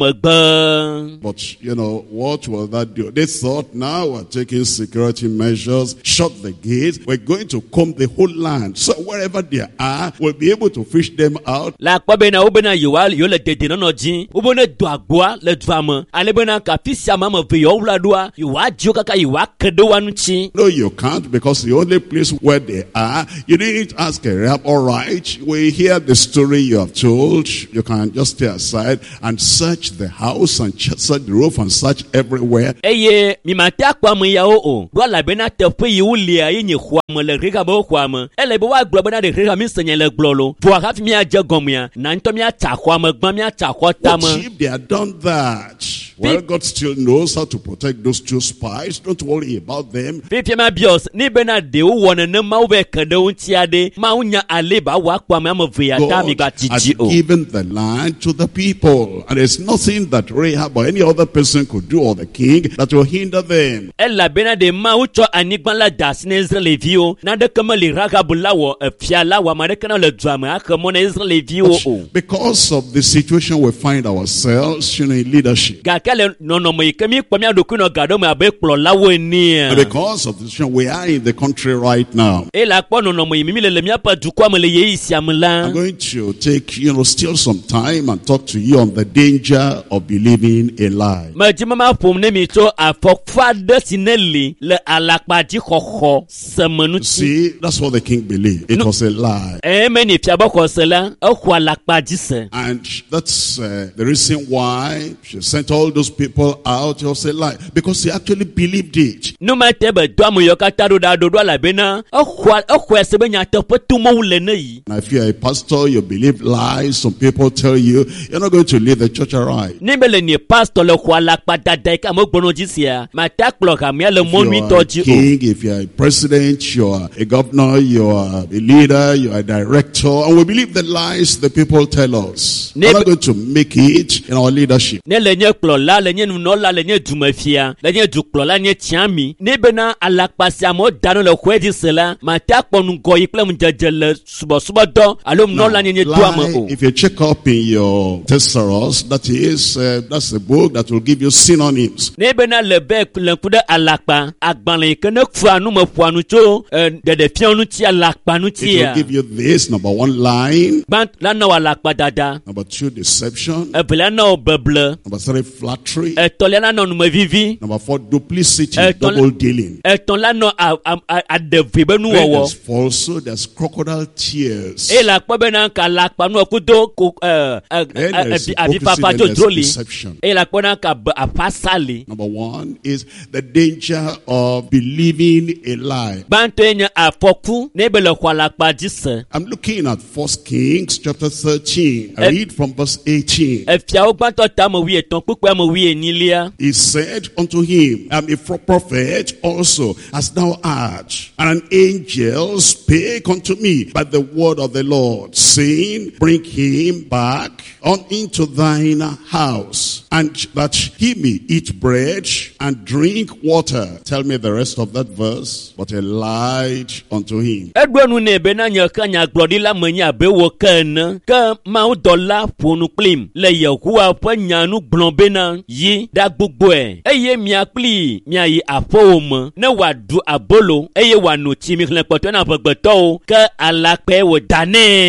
[SPEAKER 2] megbe.
[SPEAKER 1] But you know what will that do? They thought, now we're taking security measures, shut the gates, we're going to comb the whole land, so wherever they are we'll be able to fish them out.
[SPEAKER 2] La kpɔ bena wo bena yewoa yewo le dedienɔnɔ dzi wo bena do agboa le dua me ale bena kafi sia me ame eve yewo wla ɖoa yewoa dziwo kaka yewoa ke ɖe wa ŋuti.
[SPEAKER 1] No, you can't, because the only place where they are, you didn't ask Rahab, all right, we hear the story you have told, you can just stay aside and search the house and ch- search the roof and search everywhere.
[SPEAKER 2] Eye mi ma te akpɔ ame yawo o ɖo elabena teƒe yi wo lia ye nye xɔa me le Rahab ƒe xɔa me ele be woagblɔ bena ɖe Rahab mi se nya le gblɔ lo vɔa hafi míadze gɔmea na ŋutɔ míatsa xɔa me gbã míatsa xɔ
[SPEAKER 1] What
[SPEAKER 2] tame.
[SPEAKER 1] if they had done that? Well, God still knows how to protect those two spies. Don't worry about them.
[SPEAKER 2] Fifia ma bios ni bena de wo wɔ nenema wo bɛ ke ɖe wo ŋuti aɖe ma wo nya ale ba wo akpɔ ame ame eve ya ta mi
[SPEAKER 1] God
[SPEAKER 2] gba
[SPEAKER 1] has
[SPEAKER 2] titi o.
[SPEAKER 1] given the land to the people, and there's nothing that Rahab or any other person could do, or the king, that will hinder them.
[SPEAKER 2] Elabena de ma wo tsɔ anyigba la da asi na Israelviwo naɖeke meli Rahab la wɔ efia la wɔ ame aɖeke na le dua me axe mɔ na Israelviwo o.
[SPEAKER 1] Because of the situation we find ourselves, you know, in leadership,
[SPEAKER 2] Gake le nɔnɔme yi ke mi kpɔ mía ɖokui nɔ ga ɖe me abe kplɔlawo
[SPEAKER 1] and
[SPEAKER 2] enia.
[SPEAKER 1] because of the situation we are in the country right now,
[SPEAKER 2] Eye la kpɔ nɔnɔme yi mi mi le le míaƒe dukɔa me le yeyi sia me la.
[SPEAKER 1] I'm going to take, you know, still some time and talk to you on the danger of believing a lie.
[SPEAKER 2] Medzi mama ƒom ne mi tso afɔkpa aɖe si ne li le alakpadzi xɔxɔ semenuti.
[SPEAKER 1] See, that's what the king believed. It
[SPEAKER 2] No.
[SPEAKER 1] was a lie.
[SPEAKER 2] Eme ni fia be xɔse la exɔ alakpadzi se.
[SPEAKER 1] And that's uh, the reason why she sent all those people out. It was a lie. Because he actually believed it.
[SPEAKER 2] Numa te be do ame yiwo katã ɖo ɖa ɖo ɖo elabena exɔ exɔe se be nyateƒe tomewu le ne yi.
[SPEAKER 1] And if you're a pastor, you believe lies. Some people tell you, you're not going to lead the church aright.
[SPEAKER 2] Ne be le nie pastor le xɔ alakpadada yi ke ame gbɔnɔ dzi sia mate akplɔ hamea le
[SPEAKER 1] If
[SPEAKER 2] mɔ
[SPEAKER 1] you're
[SPEAKER 2] nyuitɔ
[SPEAKER 1] a
[SPEAKER 2] dzi o.
[SPEAKER 1] king, if you're a president, you're a governor, you're a leader, you're a director, and we believe the lies the people tell us. We're not going to make it in our leadership.
[SPEAKER 2] Ne le nye kplɔla le nye nunɔla le nye dumefia le nye dukplɔla nye tsiami ne bena alakpa sia amewo da no le xɔe dzi se la mate akpɔ nugɔ yi kple ŋudzedze le subɔsubɔdɔ alo nunɔla nye nye toa me o.
[SPEAKER 1] Lie, if you check up in your thesaurus, that is, uh, that's a book that will give you synonyms.
[SPEAKER 2] Ne bena le be le ŋku ɖe alakpa agbalẽ yi ke ne fua nu me ƒoa nu tso eh, ɖeɖefia ŋuti alakpa
[SPEAKER 1] It will
[SPEAKER 2] ŋutia
[SPEAKER 1] give you this, number one, lying.
[SPEAKER 2] gbã la na wò alakpa dada
[SPEAKER 1] Number two, deception.
[SPEAKER 2] evelia na wò beble
[SPEAKER 1] Number three, flattery.
[SPEAKER 2] etɔ̃lia na nɔ numevivi
[SPEAKER 1] Number four, duplicity,
[SPEAKER 2] Eh, don't-
[SPEAKER 1] double dealing.
[SPEAKER 2] etɔ̃ la nɔ a- a- a- aɖevi be
[SPEAKER 1] Then
[SPEAKER 2] nuwɔwɔ.
[SPEAKER 1] there's falsehood, there's crocodile tears.
[SPEAKER 2] Eye la kpɔ bena ka alakpa nu kudo ko ɛ ɛ
[SPEAKER 1] Then there's
[SPEAKER 2] ɛ avi
[SPEAKER 1] hypocrisy,
[SPEAKER 2] papa
[SPEAKER 1] then
[SPEAKER 2] tso
[SPEAKER 1] there's
[SPEAKER 2] dro li.
[SPEAKER 1] deception.
[SPEAKER 2] Eye la kpɔ na ka be apasa li.
[SPEAKER 1] Number one is the danger of believing a lie.
[SPEAKER 2] Gbãtɔ ye nye afɔku ne be le xɔ alakpa dzi se.
[SPEAKER 1] I'm looking at First Kings chapter thirteen. I
[SPEAKER 2] Eh.
[SPEAKER 1] read from verse eighteen.
[SPEAKER 2] Efiawo gbãtɔ ta ame wi etɔ̃ kpukpe ame wi enyilia.
[SPEAKER 1] He said unto him, I'm a prophet also, as thou art. And an angel spake unto me by the word of the Lord, saying, bring him back on into thine house, and that he may eat bread and drink water. Tell me the rest of that verse. But he lied unto him.
[SPEAKER 2] Eɖo nu nɛ be na nye ke nyagblɔɖila me nye abe wo ke ene. Ke mawudɔla ƒo nu kplim le Yehowa ƒe nya nu gblɔm bena yi ɖagbogboe eye mia kpli miayi aƒewo me ne wòaɖu abolo eye wòano tsi mi xlẽ kpɔtɔ na ʋegbetɔwo ke alakpae wòda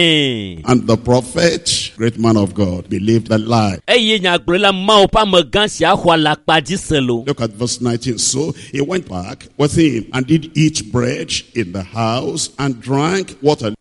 [SPEAKER 2] nɛ.
[SPEAKER 1] And the prophet, great man of God, believed that lie.
[SPEAKER 2] Eye nyagblɔɖila Mawu ƒe amegã sia xɔ alakpa dzi se lo.
[SPEAKER 1] Look at verse nineteen. So he went back with him and did eat bread in the house and drank water.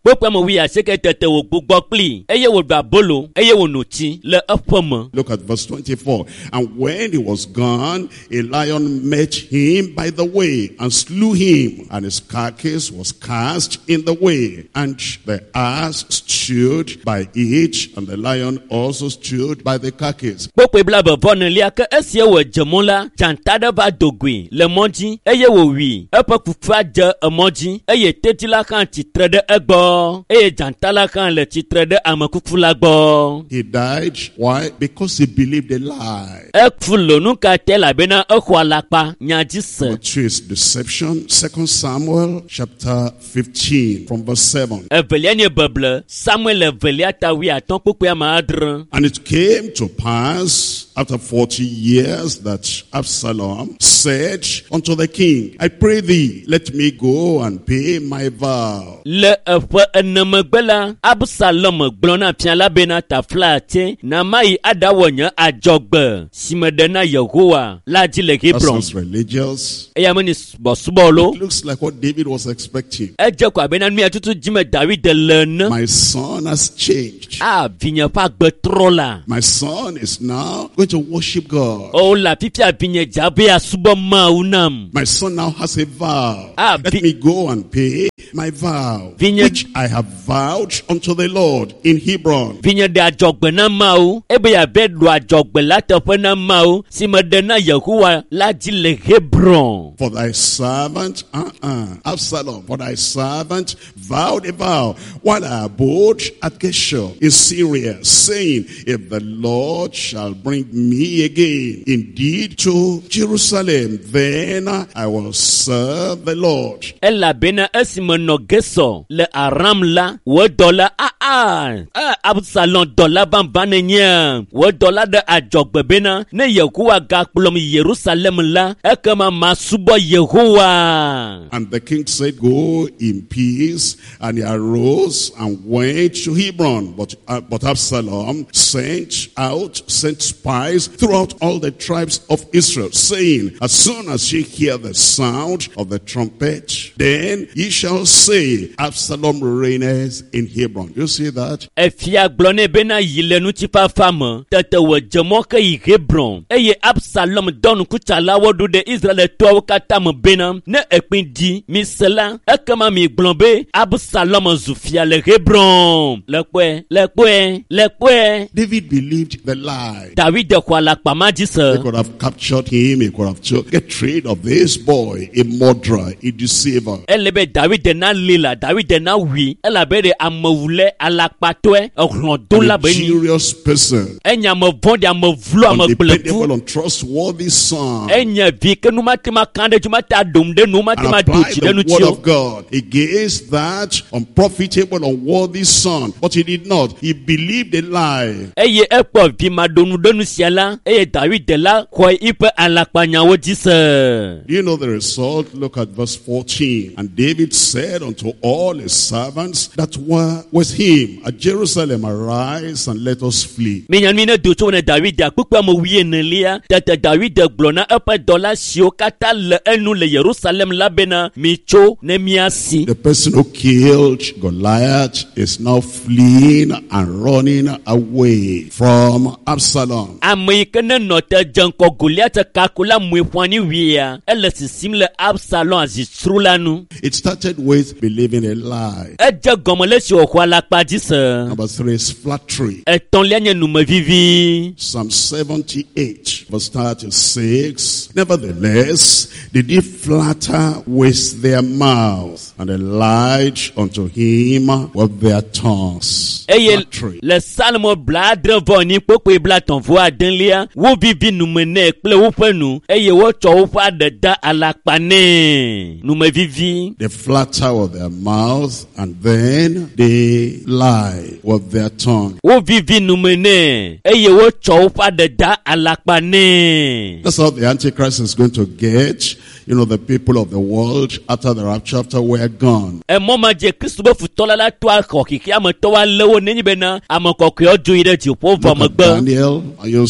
[SPEAKER 2] Pokpe mo wi aseke tete wo gbogbo pli. Eye wo gba bolo, eye wo noti le epomo.
[SPEAKER 1] Look at verse twenty-four. And when he was gone, a lion met him by the way and slew him, and his carcass was cast in the way. And the ass stood by it, and the lion also stood by the carcass.
[SPEAKER 2] Pokpe bla be bonne lia ke esie wo jemola, jantada ba dogui, le monji, eye wo wi, epe kufa de emoji, eye tetila kan titre de egbo, eye jantala kan le titre de amakufula gbo.
[SPEAKER 1] He died. Why? Because he believed a lie.
[SPEAKER 2] Ekfulo nuka tela bena ekwalakpa nyajise.
[SPEAKER 1] Which is deception. Second Samuel chapter fifteen from verse seven.
[SPEAKER 2] Evelianye Bible, Samuel evelia tawi aton pokpe maadre.
[SPEAKER 1] And it came to pass after forty years that Absalom said unto the king, I pray thee, let me go and pay my vow.
[SPEAKER 2] Le efe enemegbela, Absalom glona piala bena taflate, na mai adawonya ajogbe, simedena Yehowa, la jile
[SPEAKER 1] That
[SPEAKER 2] Hebron.
[SPEAKER 1] sounds religious.
[SPEAKER 2] Eya meni bosubolo.
[SPEAKER 1] It looks like what David was expecting.
[SPEAKER 2] Eje kwa bena mi atutu jime David de lene.
[SPEAKER 1] My son has changed.
[SPEAKER 2] Ah, vinye pa gbetrola.
[SPEAKER 1] My son is now going to worship God.
[SPEAKER 2] Oh la pipia vinye jabe asubo maunam.
[SPEAKER 1] My son now has a vow.
[SPEAKER 2] Ah,
[SPEAKER 1] Let
[SPEAKER 2] vi-
[SPEAKER 1] me go and pay my vow,
[SPEAKER 2] Vinye-
[SPEAKER 1] which I have vowed unto the Lord in Hebron.
[SPEAKER 2] Vinye de ajogbe na mau, ebe ya bedlu ajogbe la tepe na mau, simedena Yehowa la jile Hebron.
[SPEAKER 1] For thy servant, uh-uh, Absalom, for thy servant vowed a vow while I abode at Geshur in Syria, saying, if the Lord shall bring me again indeed to Jerusalem, then I will serve the Lord.
[SPEAKER 2] Ela bena esime no geso le aram la wo dola a a a Absalom dola bambane nya wo dola de ajogbe bena ne Yehowa ga kplom Jerusalem la ekema masubo Yehowa.
[SPEAKER 1] And the king said, go in peace. And he arose and went to Hebron. But, uh, but Absalom sent out, sent spies throughout all the tribes of Israel, saying, as soon as ye hear the sound of the trumpet, then ye shall say, Absalom reigneth in Hebron. You see that?
[SPEAKER 2] Efia glone bena yilenu tipa fama tete wo jemoke i Hebron eye Absalom don kuchala wodu de Israel to katam bena ne ekpin di misela ekama mi glombe Absalom zufia le Hebron lekwe lekwe lekwe.
[SPEAKER 1] David believed the lie.
[SPEAKER 2] David de kwala kpama
[SPEAKER 1] They
[SPEAKER 2] jise
[SPEAKER 1] could have captured him. He could have told, get rid of this boy, a murderer, a deceiver.
[SPEAKER 2] elebe David de na lila David de na wi elabere amawule alakpatoe oglondola
[SPEAKER 1] A
[SPEAKER 2] beni
[SPEAKER 1] serious person.
[SPEAKER 2] enya mo vondi amavlu
[SPEAKER 1] Undependable,
[SPEAKER 2] amaglefu
[SPEAKER 1] untrustworthy son.
[SPEAKER 2] enya vi ke numatima kande jumata domde
[SPEAKER 1] And
[SPEAKER 2] numatima
[SPEAKER 1] apply
[SPEAKER 2] duchi
[SPEAKER 1] the
[SPEAKER 2] denu
[SPEAKER 1] word
[SPEAKER 2] tio
[SPEAKER 1] of God against that unprofitable, unworthy son. But he did not. He believed a lie.
[SPEAKER 2] eye ekpo vi madonu denu siala eye David de la ko ipe alakpanyawo jise.
[SPEAKER 1] You know the result. Look at verse fourteen. And David said unto all his servants that were with him at Jerusalem, arise and let us flee.
[SPEAKER 2] Minyanmine dutu ne David de akukwa mo wiye nelia tete David de glona epe dola sio kata le enu le Jerusalem labena micho ne miasi.
[SPEAKER 1] The person who killed Goliath is now fleeing and running away from Absalom.
[SPEAKER 2] Amerikane note janko Goliath kakula mwefwani wiya ele sisim le Absalom azistrulanu.
[SPEAKER 1] It started with believing a lie.
[SPEAKER 2] Eje gomole si okwa lakpa jise.
[SPEAKER 1] Number three is flattery.
[SPEAKER 2] Eton lianye nume vivi.
[SPEAKER 1] Psalm seventy-eight, verse thirty-six. Nevertheless, they did flatter with their mouth, and they lied unto him with their tongues.
[SPEAKER 2] Eye
[SPEAKER 1] Flattery.
[SPEAKER 2] le salmo bladre voni pokwe blaton vo adenlia wo vivi nume ne kple wope nu eye wo tso wope adeda alakpane nume vivi.
[SPEAKER 1] They flatter with their mouth, and then they lie with their tongue.
[SPEAKER 2] Wo vivi nume ne eye wo tso wope adeda alakpane.
[SPEAKER 1] That's how the Antichrist is going to get, you know, the people of the world after the rapture, after we're gone.
[SPEAKER 2] E moma je Kristo be futola la to akokiki amato wa lewo nenyi bena amakokyo ju ire ji po
[SPEAKER 1] Look at
[SPEAKER 2] vomagba.
[SPEAKER 1] Daniel, and you'll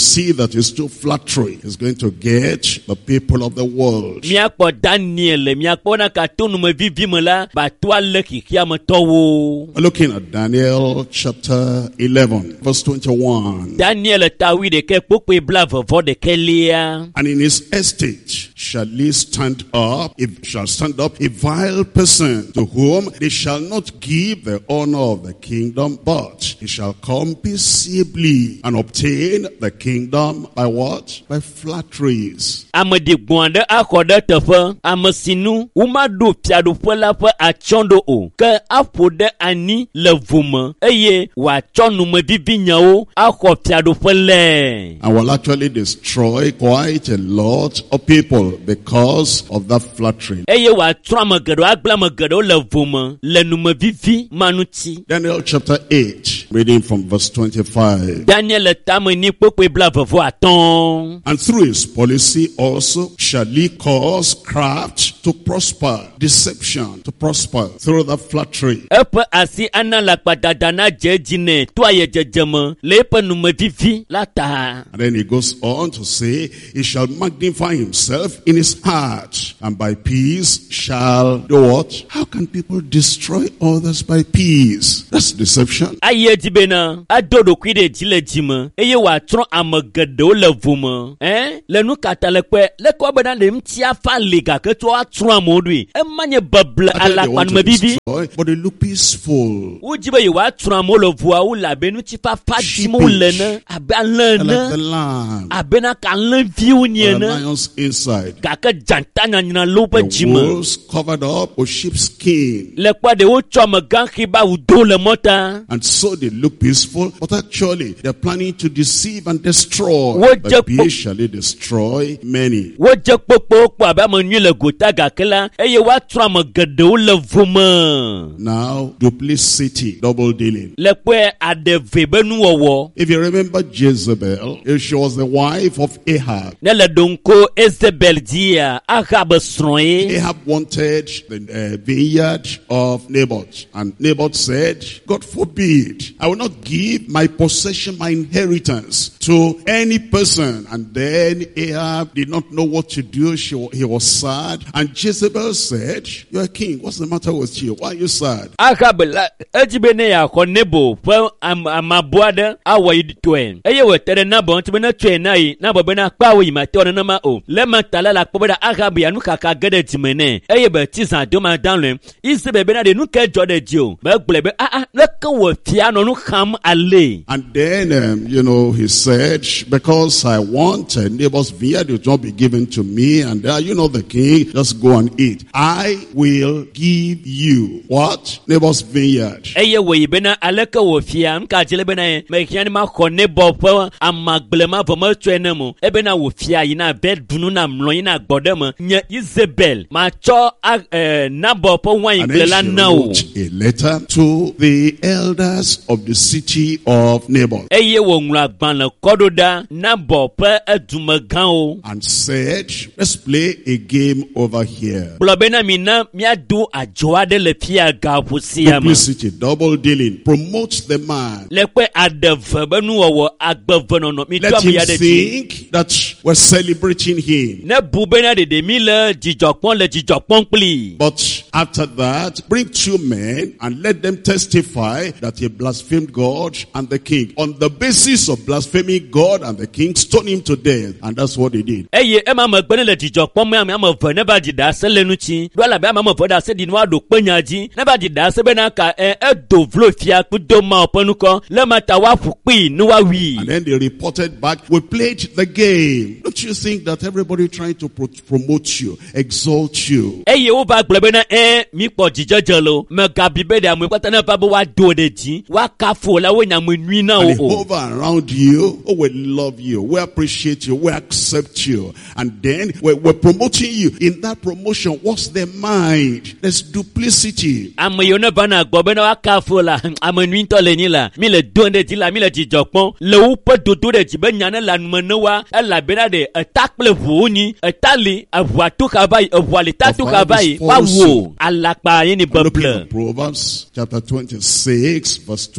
[SPEAKER 1] see that it's too flattery, he's going to get the people of the world.
[SPEAKER 2] Miakpo Daniel, miakpo na katunu me vivi me la, ba toile kikia me towo.
[SPEAKER 1] We're looking at Daniel chapter eleven, verse twenty-one.
[SPEAKER 2] Daniel tawi de ke pokwe blave vo de kelia.
[SPEAKER 1] And in his estate shall he stand up, if shall stand up a vile person, to whom they shall not give the honor of the kingdom, but he shall come peaceably and obtain the kingdom by what? By flatteries.
[SPEAKER 2] Amadi gwande akode tefe, amesinu, umadu piadu pela pe achondo o, ke apode ani le vume, eye wa chonu me vivi nyao, ako piadu pele.
[SPEAKER 1] And will actually destroy quite a lot of people because of that flattery.
[SPEAKER 2] Eye wa trama gedo, aglama gedo le vume, le nume vivi manuti.
[SPEAKER 1] Daniel chapter eight, reading from verse twenty-five.
[SPEAKER 2] Daniel tame ni pokwe blave vo aton.
[SPEAKER 1] And through his policy also shall he cause craft to prosper, deception to prosper through the flattery.
[SPEAKER 2] Epe asi ana la kpadadana jejine, toye jejeme, lepe nume vivi lata.
[SPEAKER 1] And then he goes on to say, he shall magnify himself in his heart, and by peace shall do what? How can people destroy others by peace? That's deception.
[SPEAKER 2] Aye jibena, adodo kwide jile jime, eye wa tron amegedo le vume, eh? Le nou katalekwe, le kwa bena le mtia fa liga ke to a tron amodwi, e manye bable ala kwa nume vivi.
[SPEAKER 1] But they look peaceful.
[SPEAKER 2] Ou jibe yi wa tron amolo vwa ou la benu ti fa fa jimo lene, abe
[SPEAKER 1] Like
[SPEAKER 2] lene,
[SPEAKER 1] the lamb,
[SPEAKER 2] abe na ka len viu
[SPEAKER 1] the
[SPEAKER 2] nyene,
[SPEAKER 1] lions inside.
[SPEAKER 2] kake jantanya nyina lope
[SPEAKER 1] The
[SPEAKER 2] jime.
[SPEAKER 1] wolves covered up with sheepskin.
[SPEAKER 2] Le kwa de ou chome ganki ba ou do le mota.
[SPEAKER 1] And so they look peaceful, but actually they're planning to deceive and destroy.
[SPEAKER 2] What
[SPEAKER 1] By
[SPEAKER 2] the-
[SPEAKER 1] peace shall they destroy many.
[SPEAKER 2] Wo je kpokpo kpo abe amenyu le gota gakela, eye wa tron amegedo le vume.
[SPEAKER 1] Now, duplicity, double dealing.
[SPEAKER 2] Le kwe adeve benu wowo.
[SPEAKER 1] If you remember Jezebel, if she was the wife of Ahab.
[SPEAKER 2] Ne le donko Ezebel dia, Ahab sroye.
[SPEAKER 1] Ahab wanted the uh, vineyard of Naboth. And Naboth said, God forbid, I will not give my possession, my inheritance to any person. And then Ahab did not know what to do. She, he was sad. And Jezebel said, you're a king. What's the matter with you? Why are you sad?
[SPEAKER 2] Ahab la, ejibene ya konebo, pe am amabuade awa yiditwen. Eye wetere nabo, ntibene twe na yi, nabo bena kpawe yi mate ona nama o. Le matala la kpobeda Ahab ya nuka kagede jimene. Eye be tizan doma danle, ise be bena de nuke jode dio. Be gblebe, ah ah, leke we fiano nu kham ale.
[SPEAKER 1] And then, um, you know, he said, because I want uh, Naboth's vineyard, it will not be given to me. And uh, you know the king, just go and eat. I will give you what? Naboth's vineyard.
[SPEAKER 2] Eye we bena aleke we fia, mka jele bena ye, me kiani ma konebo pe amaglema voma twene mo. E bena we fia yina bed dunu na mlo yina gbode mo. Nye Isabel, ma cho eh, nabo pe wan
[SPEAKER 1] And then
[SPEAKER 2] yiglela
[SPEAKER 1] she
[SPEAKER 2] na o.
[SPEAKER 1] wrote a letter to the elders of the city of Naboth
[SPEAKER 2] Eye wo ngla gban le kododa nabo pe edumegan o.
[SPEAKER 1] and said, let's play a game over here.
[SPEAKER 2] Blobena mina mia do ajoa de le fia ga pusia ma.
[SPEAKER 1] Duplicity, double dealing, promote the man.
[SPEAKER 2] Le pe adeve benu wo agbeve no no mi
[SPEAKER 1] Let
[SPEAKER 2] to mi
[SPEAKER 1] him
[SPEAKER 2] ya de ji.
[SPEAKER 1] think that we're celebrating him.
[SPEAKER 2] Ne bu bena de de mi le jijokpon le jijokpon pli.
[SPEAKER 1] But after that, bring two men and let them testify that he blasphemed God and the king. On the basis of blaspheming God and the king, stone him to death. And that's what they did.
[SPEAKER 2] Eye e ma me gbene le jijokpon me am am ve ne ba ji da se le nu chi. Do la be am am ve da se di no ado penya ji. Ne ba ji da se be na ka e e do vlo fia ku do ma opanu ko. Le mata wa fupi no wa wi.
[SPEAKER 1] And then they reported back, we played the game. Don't you think that everybody trying to pro- promote you, exalt you?
[SPEAKER 2] Eye wo ba gblebe na eh mi po jijojolo me gabi be de amu kwata na ba bo wa do de ji wa ka fo la wo nya mo nwi na
[SPEAKER 1] And they
[SPEAKER 2] o.
[SPEAKER 1] hover around you. Oh, we love you. We appreciate you. We accept you. And then we're, we're promoting you. In that promotion, what's their mind? There's duplicity.
[SPEAKER 2] Amu yo ne ba na gbobe na wa ka fo la amu nwi to le ni la mi le do de ji la mi le jijopon le wo pe dodo de ji be nya ne la nu ne wa e la be na de etakple vu ni etali avua to ka bai avua le ta to ka bai wa wo alakpa yin ni
[SPEAKER 1] Looking
[SPEAKER 2] bubble.
[SPEAKER 1] at Proverbs chapter twenty-six, verse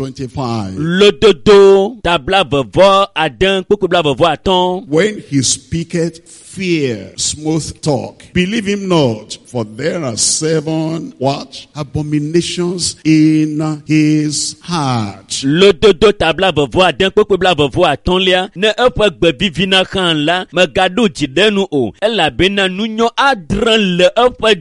[SPEAKER 1] twenty-five.
[SPEAKER 2] Lododo tabla vavo adan kukubla vavo aton.
[SPEAKER 1] When he speaketh fear, smooth talk, believe him not, for there are seven, what? Abominations in his heart.
[SPEAKER 2] Lododo tabla vavo adan kukubla vavo aton lia. Ne epa gbebi vina kan la. Magado jidenu o. Ela bena nunyo adran le epa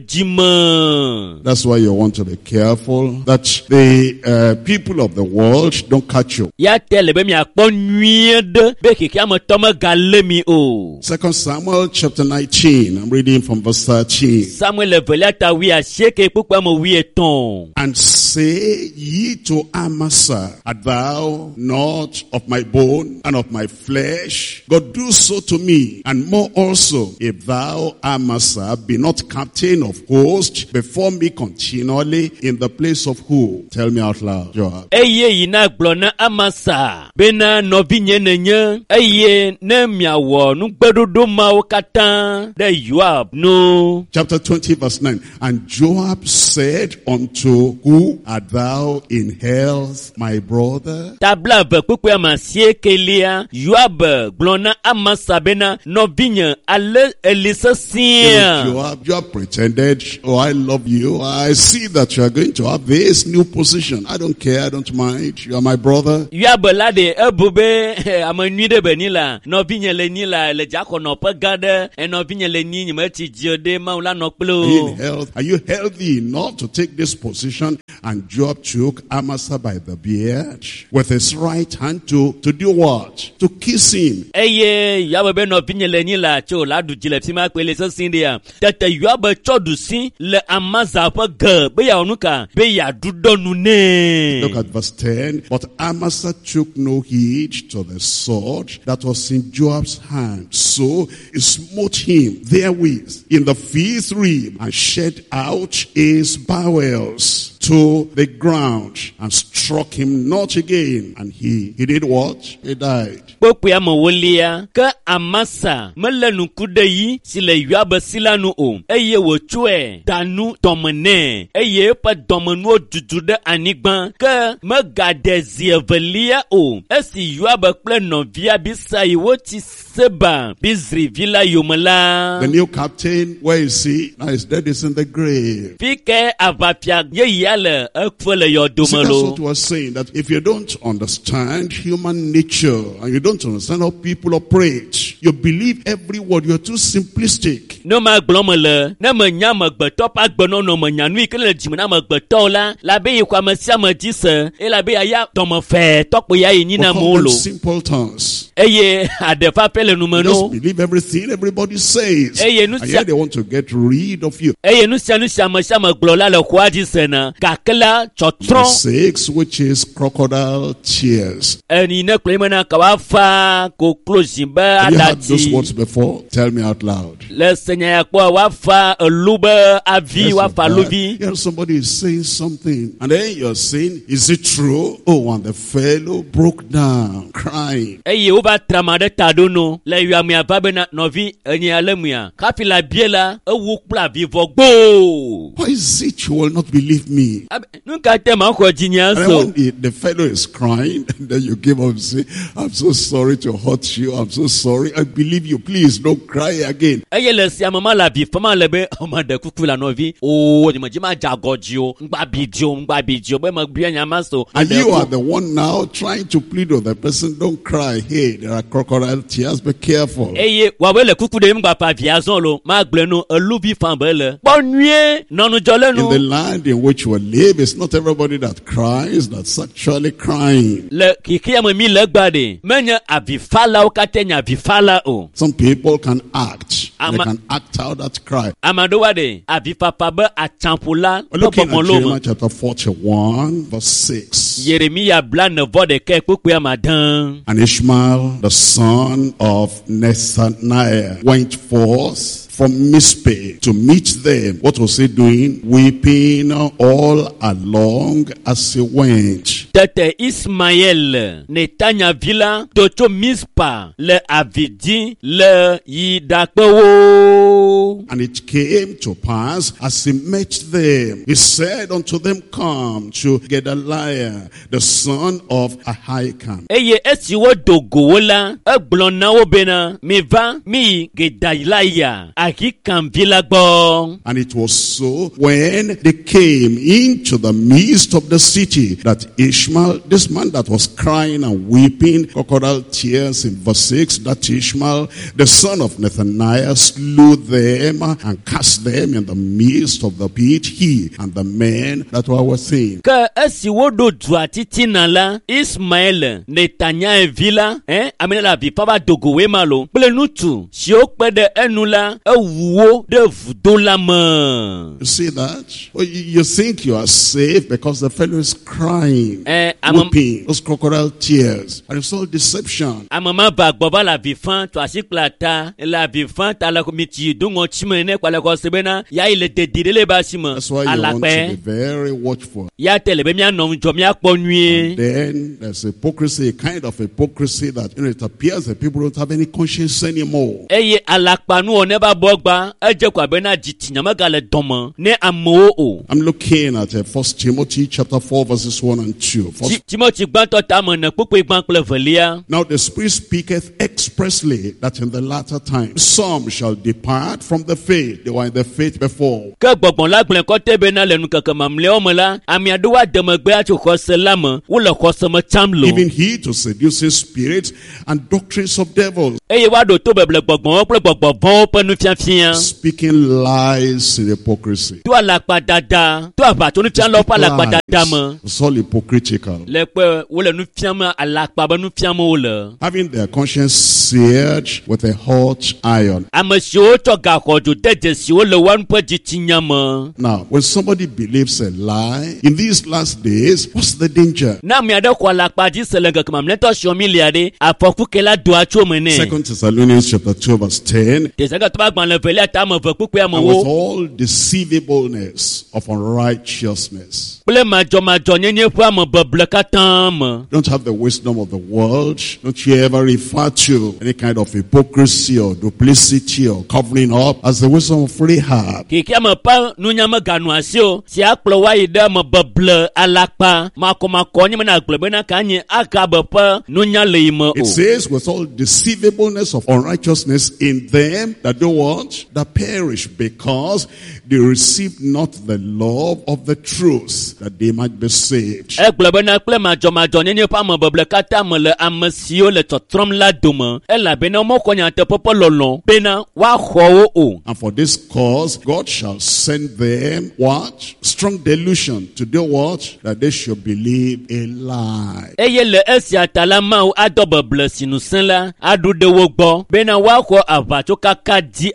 [SPEAKER 2] jima.
[SPEAKER 1] That's why you want to be careful that the uh, people of the world don't catch you.
[SPEAKER 2] Ya tele be mi akpon nyede. Be kiki amatoma galemi o.
[SPEAKER 1] Second Samuel chapter nineteen. I'm reading from verse thirteen.
[SPEAKER 2] Samuel velata wi asheke pukwa mo wi eton.
[SPEAKER 1] And say ye to Amasa, art thou not of my bone and of my flesh? God, do so to me, and more also, if thou, Amasa, be not captain of hosts before me continually in the place of who? Tell me out loud, Joab.
[SPEAKER 2] Eye ina glona Amasa. Bena novi nyenenye. Eye ne miawo nu gbedodo ma okatan. De Joab no.
[SPEAKER 1] Chapter twenty verse nine. And Joab said unto, who art thou in health, my brother?
[SPEAKER 2] Tabla be kukwe amasie kelia. Joab glona Amasa bena novinya ale elisa sia.
[SPEAKER 1] Joab, Joab pretended, oh, I love you. I see that you are going to have this new position. I don't care. I don't mind. You are my brother.
[SPEAKER 2] Joab lade ebube amanuide benila. Novinya le nila le jako no pagade. E novinya le ni meti jiode maula no
[SPEAKER 1] Are you in
[SPEAKER 2] plo.
[SPEAKER 1] health? Are you healthy enough to take this position? And Joab took Amasa by the beard with his right hand to, to do what? To kiss him.
[SPEAKER 2] Eye Joab be novinya le nila cho la du jile sima kwele so sindia. Tete Joab chodu sin le Amasa pa ge be ya onuka be ya dudonu ne.
[SPEAKER 1] Look at verse ten. But Amasa took no heed to the sword that was in Joab's hand. So he smote him therewith in the fifth rib and shed out his bowels to the ground and struck him not again. And he, he did what? He died.
[SPEAKER 2] Pokwe amawolia ka Amasa melenu kudeyi sile Joab silanu o. Eye wo chue danu domene. Eye pa domenu dudude anigban ka megade zievelia o. Esi Joab kple novia bisa iwo ti seba bizri vila yomela.
[SPEAKER 1] The new captain, where is he? Now his dead is in the grave.
[SPEAKER 2] Fike avapia ye yale ekfele
[SPEAKER 1] See, that's what
[SPEAKER 2] yodomelo.
[SPEAKER 1] we're saying, that if you don't understand human nature and you don't understand how people operate, you believe every word, you're too simplistic.
[SPEAKER 2] No ma glomele na menya magbeto pa gbono no menya nu ikele jimna magbeto la la be yikwa masia madise e la be ya tomo fe topo ya yin na
[SPEAKER 1] We call them
[SPEAKER 2] molo
[SPEAKER 1] simple tongues.
[SPEAKER 2] eye adefa pele nu
[SPEAKER 1] You just
[SPEAKER 2] meno
[SPEAKER 1] believe everything everybody says.
[SPEAKER 2] Eh, you know,
[SPEAKER 1] And yet they want to get rid of you.
[SPEAKER 2] eye nu sia nu sia masia maglola le kwaji sena kakela chotron
[SPEAKER 1] Six, which is crocodile tears.
[SPEAKER 2] eni ne klemena kawafa ko close ba
[SPEAKER 1] Have you heard those
[SPEAKER 2] adati
[SPEAKER 1] words before? Tell me out loud.
[SPEAKER 2] le senya ya kwa wafa lube avi
[SPEAKER 1] Yes,
[SPEAKER 2] wafa
[SPEAKER 1] you've heard.
[SPEAKER 2] lubi
[SPEAKER 1] Yeah, somebody is saying something, and then you're saying, is it true? Oh, and the fellow broke down, crying.
[SPEAKER 2] eye uba tramade tadono le yami avabe na novi eni alemia kafila biela ewu kpla vivo gbo
[SPEAKER 1] Why is it you will not believe me?
[SPEAKER 2] nunca tema ko jinya
[SPEAKER 1] And then
[SPEAKER 2] so
[SPEAKER 1] when the, the fellow is crying, and then you give up and say, I'm so sorry to hurt you. I'm so sorry. I believe you. Please don't cry again.
[SPEAKER 2] eye le sia mama la bi fama lebe o de kukula novi o ni majima jagojio ngba bidio ngba bidio be ma bia nyama so
[SPEAKER 1] And you are the one now trying to plead with the person, don't cry. Hey, there are crocodile tears. Be careful.
[SPEAKER 2] eye wawele kukude ngba pa viazon lo ma gblenu elubi fambele bonue nonu
[SPEAKER 1] In the
[SPEAKER 2] jolenu
[SPEAKER 1] land in which we live, it's not everybody that cries that's actually crying.
[SPEAKER 2] le kikia me mi le gbade menya avifala o katenya avifala o
[SPEAKER 1] Some people can act. They
[SPEAKER 2] Ama-
[SPEAKER 1] can act out that cry.
[SPEAKER 2] amado wade avifapa be achampula
[SPEAKER 1] We're looking at
[SPEAKER 2] popomolo
[SPEAKER 1] Jeremiah chapter forty-one, verse six.
[SPEAKER 2] Yeremia blan vode ke kukwe amadan
[SPEAKER 1] And Ishmael, the son of Nethaniah, went forth from Mizpeh to meet them. What was he doing? Weeping all along as he went.
[SPEAKER 2] Tete Ismaël Netanya villa Toto Mizpa le avidi le yidakpewo.
[SPEAKER 1] And it came to pass as he met them, he said unto them, come to Gedaliah, the son of Ahikam.
[SPEAKER 2] Eye esiwo dogowola egblona bena miva mi Gedaliah Ahikam villa gbo.
[SPEAKER 1] And it was so when they came into the midst of the city that Ishmael, this man that was crying and weeping, crocodile tears in verse six, that Ishmael, the son of Nethaniah, slew them and cast them in the midst of the pit, he and the men that were with him.
[SPEAKER 2] Ka esiwo do duatiti nala Ismael Netanya villa eh amina la vi papa dogowe malo plenutu si o pe de enula ewuwo de vudola mo.
[SPEAKER 1] You see that? Well, you, you think you are safe because the fellow is crying,
[SPEAKER 2] eh
[SPEAKER 1] weeping, those crocodile tears, and it's all deception.
[SPEAKER 2] Amama ba gboba la vi fan to asiklata la vi fan ta la komiti dungo chimene kwa la ko sebena ya ile dedire le basimo.
[SPEAKER 1] That's why you want to be very watchful.
[SPEAKER 2] Ya telebe mi anom jo mi akpo nwie.
[SPEAKER 1] Then there's hypocrisy, a kind of hypocrisy that, you know, it appears that people don't have any conscience anymore.
[SPEAKER 2] Eye alakpanu o neba bogba eje kwa bena jitinyama gale domo ne amo o.
[SPEAKER 1] I'm looking at uh, First Timothy chapter four verses one and two. First,
[SPEAKER 2] Timothy gbanto tamo na pupu gbankle velia.
[SPEAKER 1] now the Spirit speaketh expressly that in the latter time some shall depart from the faith. They were in the faith before.
[SPEAKER 2] Ke gbogbon la glen ko tebe na lenu keke mamle o mola ami aduwa demegbe ati ko selama wo le ko semo chamlo.
[SPEAKER 1] Even he to seducing spirits and doctrines of devils,
[SPEAKER 2] Eye wa do to beble gbogbon o pe gbogbon bon pe nu fiafia.
[SPEAKER 1] speaking lies in hypocrisy.
[SPEAKER 2] To alakpa dada to aba to nu fian lo pa alakpa dada mo.
[SPEAKER 1] It's all hypocritical.
[SPEAKER 2] Le pe wo le nu fiama alakpa ba nu fiamo wo le.
[SPEAKER 1] Having their conscience seared with a hot iron.
[SPEAKER 2] Amesi o to ga ko jo deje si wo le wan pe jitinyama.
[SPEAKER 1] Now, when somebody believes a lie, in these last days, what's the danger?
[SPEAKER 2] Na mi ade ko alakpa ji selega kama mleto shomi liade afoku kela do acho mene.
[SPEAKER 1] Second Thessalonians chapter two verse ten.
[SPEAKER 2] Te sega to ba gban le vele ta mo ve pupu
[SPEAKER 1] And
[SPEAKER 2] mo
[SPEAKER 1] with
[SPEAKER 2] wo.
[SPEAKER 1] all deceivableness of unrighteousness.
[SPEAKER 2] Ple majo majo nyenye fu am beble katan mo.
[SPEAKER 1] Don't have the wisdom of the world. Don't you ever refer to any kind of hypocrisy or duplicity or covering up as the wisdom of Rahab.
[SPEAKER 2] Kiki am pa nunya ma ganu asio si akplo wa ide mo beble alakpa mako mako nyi na agble na kanye aka be pa nunya le mo.
[SPEAKER 1] It says with all deceivableness of unrighteousness in them that do what? That perish, because they receive not the love of the truth, that they might be saved.
[SPEAKER 2] Egble na kple majo majo nyenye pa mo beble kata mo le amesio le totrom la doma ela bena mo konya te popo lolon bena wa ho o.
[SPEAKER 1] And for this cause, God shall send them what? Strong delusion to do what? That they should believe a lie.
[SPEAKER 2] Eye le esi atalama o adobe blessinu senla adu de wo gbo bena wa ko avacho kaka di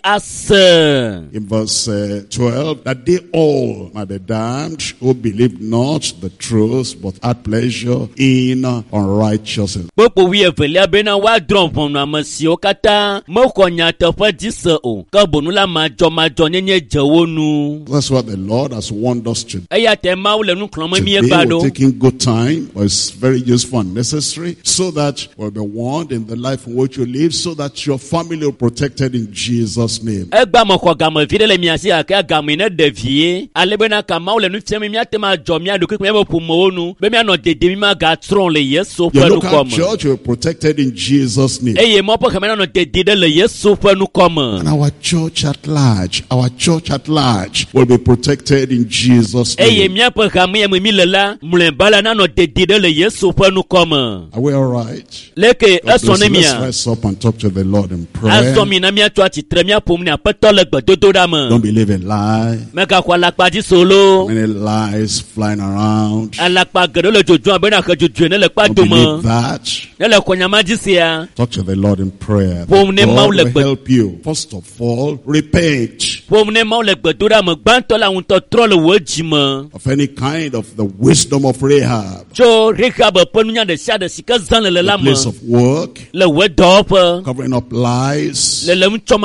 [SPEAKER 2] ase.
[SPEAKER 1] In verse uh, twelve, that they all might be damned who believe not the truth, but had pleasure in uh, unrighteousness.
[SPEAKER 2] Popo wi evelia bena wa dron ponu amasio kata mo konya te fa dise o ka bonu la majo majo nyenye jewonu.
[SPEAKER 1] That's what the Lord has warned us to do.
[SPEAKER 2] Eya te ma wo le nu klonmo mi
[SPEAKER 1] Today
[SPEAKER 2] egbado.
[SPEAKER 1] we're taking good time, but it's very useful and necessary, so that we'll be warned in the life in which you live, so that your family will be protected in Jesus' name.
[SPEAKER 2] Egba mo ko gamo videle mi asi aka gamo ne devie alebena kama wo le nu fiam mi atema jo mi adu kwe mo pumo onu be mi ano dede mi ma ga tron le yeso
[SPEAKER 1] Your
[SPEAKER 2] fa nu
[SPEAKER 1] local
[SPEAKER 2] kom.
[SPEAKER 1] church will be protected in Jesus' name.
[SPEAKER 2] Eye mo po kama no dede de le yeso fa nu kom.
[SPEAKER 1] And our church at large, our church at large will be protected in Jesus'
[SPEAKER 2] Eye
[SPEAKER 1] name.
[SPEAKER 2] mi apa kama ya mi lela mle bala na no dede de le yeso fa nu kom.
[SPEAKER 1] Are we all right?
[SPEAKER 2] Leke
[SPEAKER 1] God bless you.
[SPEAKER 2] esone mi
[SPEAKER 1] Let's
[SPEAKER 2] a.
[SPEAKER 1] rise up and talk to the Lord in prayer.
[SPEAKER 2] Aso mi na mi atu ati tre mi apom ni apeto le gbedodo da mo.
[SPEAKER 1] Don't believe a lie.
[SPEAKER 2] Meka kwa lakpa di solo.
[SPEAKER 1] Many lies flying around.
[SPEAKER 2] Alakpa gedo le jojo abena ka jojo ne le kpa
[SPEAKER 1] Don't
[SPEAKER 2] do
[SPEAKER 1] believe
[SPEAKER 2] mo.
[SPEAKER 1] that.
[SPEAKER 2] Ne le konya ma jisia.
[SPEAKER 1] Talk to the Lord in prayer.
[SPEAKER 2] Pom ne
[SPEAKER 1] God
[SPEAKER 2] mau le
[SPEAKER 1] will
[SPEAKER 2] gbe-
[SPEAKER 1] help you. First of all, repent
[SPEAKER 2] Pom ne ma le gbedo da mo gbanto la un to tro le wo ji mo.
[SPEAKER 1] of any kind of the wisdom of Rahab.
[SPEAKER 2] Jo Rahab penunya de sia de sika zan le
[SPEAKER 1] The
[SPEAKER 2] la mo.
[SPEAKER 1] place of work,
[SPEAKER 2] Le we do pe.
[SPEAKER 1] covering up lies,
[SPEAKER 2] Le le mchoma lakpa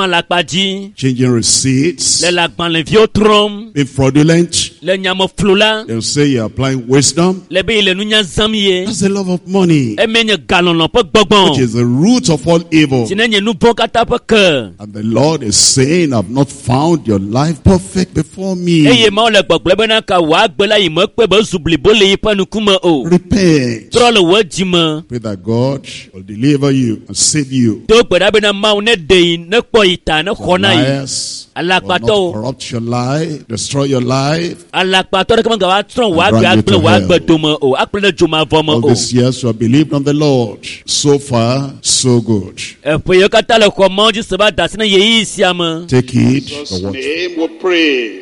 [SPEAKER 2] dzi.
[SPEAKER 1] changing receipts,
[SPEAKER 2] Le la gbalẽviwo trɔm.
[SPEAKER 1] being fraudulent.
[SPEAKER 2] Le nyameflu la.
[SPEAKER 1] They'll say you're applying wisdom.
[SPEAKER 2] Le be le nunya zãm ye.
[SPEAKER 1] That's the love of money,
[SPEAKER 2] Eme nye galɔlɔ ƒe
[SPEAKER 1] which
[SPEAKER 2] gbɔgbɔ.
[SPEAKER 1] is the root of all evil.
[SPEAKER 2] Si ne nye nu vɔ̃ katã ƒe ke.
[SPEAKER 1] And the Lord is saying, I've not found your life perfect before me.
[SPEAKER 2] Eye Mawu le gbɔgblẽ bena ka wòa agbe la yi mekpe be zu blibo le yiƒe ŋkume o.
[SPEAKER 1] Repent.
[SPEAKER 2] Trɔ le wò dzi me.
[SPEAKER 1] Pray that God will deliver you and save you.
[SPEAKER 2] Do gbe ɖa bena Mawu ne ɖe yi, ne kpɔ yi ta, ne xɔ na yi.
[SPEAKER 1] Liars will not
[SPEAKER 2] Alakpatɔwo.
[SPEAKER 1] corrupt your life, destroy your life.
[SPEAKER 2] Alakpatɔ ɖeke megava trɔ wòa
[SPEAKER 1] And
[SPEAKER 2] agbe
[SPEAKER 1] drag you
[SPEAKER 2] agble
[SPEAKER 1] to
[SPEAKER 2] wòa
[SPEAKER 1] hell.
[SPEAKER 2] agbe dome o. Akplẽ ɖe dzomavɔ me
[SPEAKER 1] All
[SPEAKER 2] o.
[SPEAKER 1] these years you have believed on the Lord. So far, so good.
[SPEAKER 2] Eƒe yewo katã le xɔ Mawu dzi se be ada asi ne yeyi sia me.
[SPEAKER 1] Take it.
[SPEAKER 3] Jesus'
[SPEAKER 1] for what-
[SPEAKER 3] name we pray.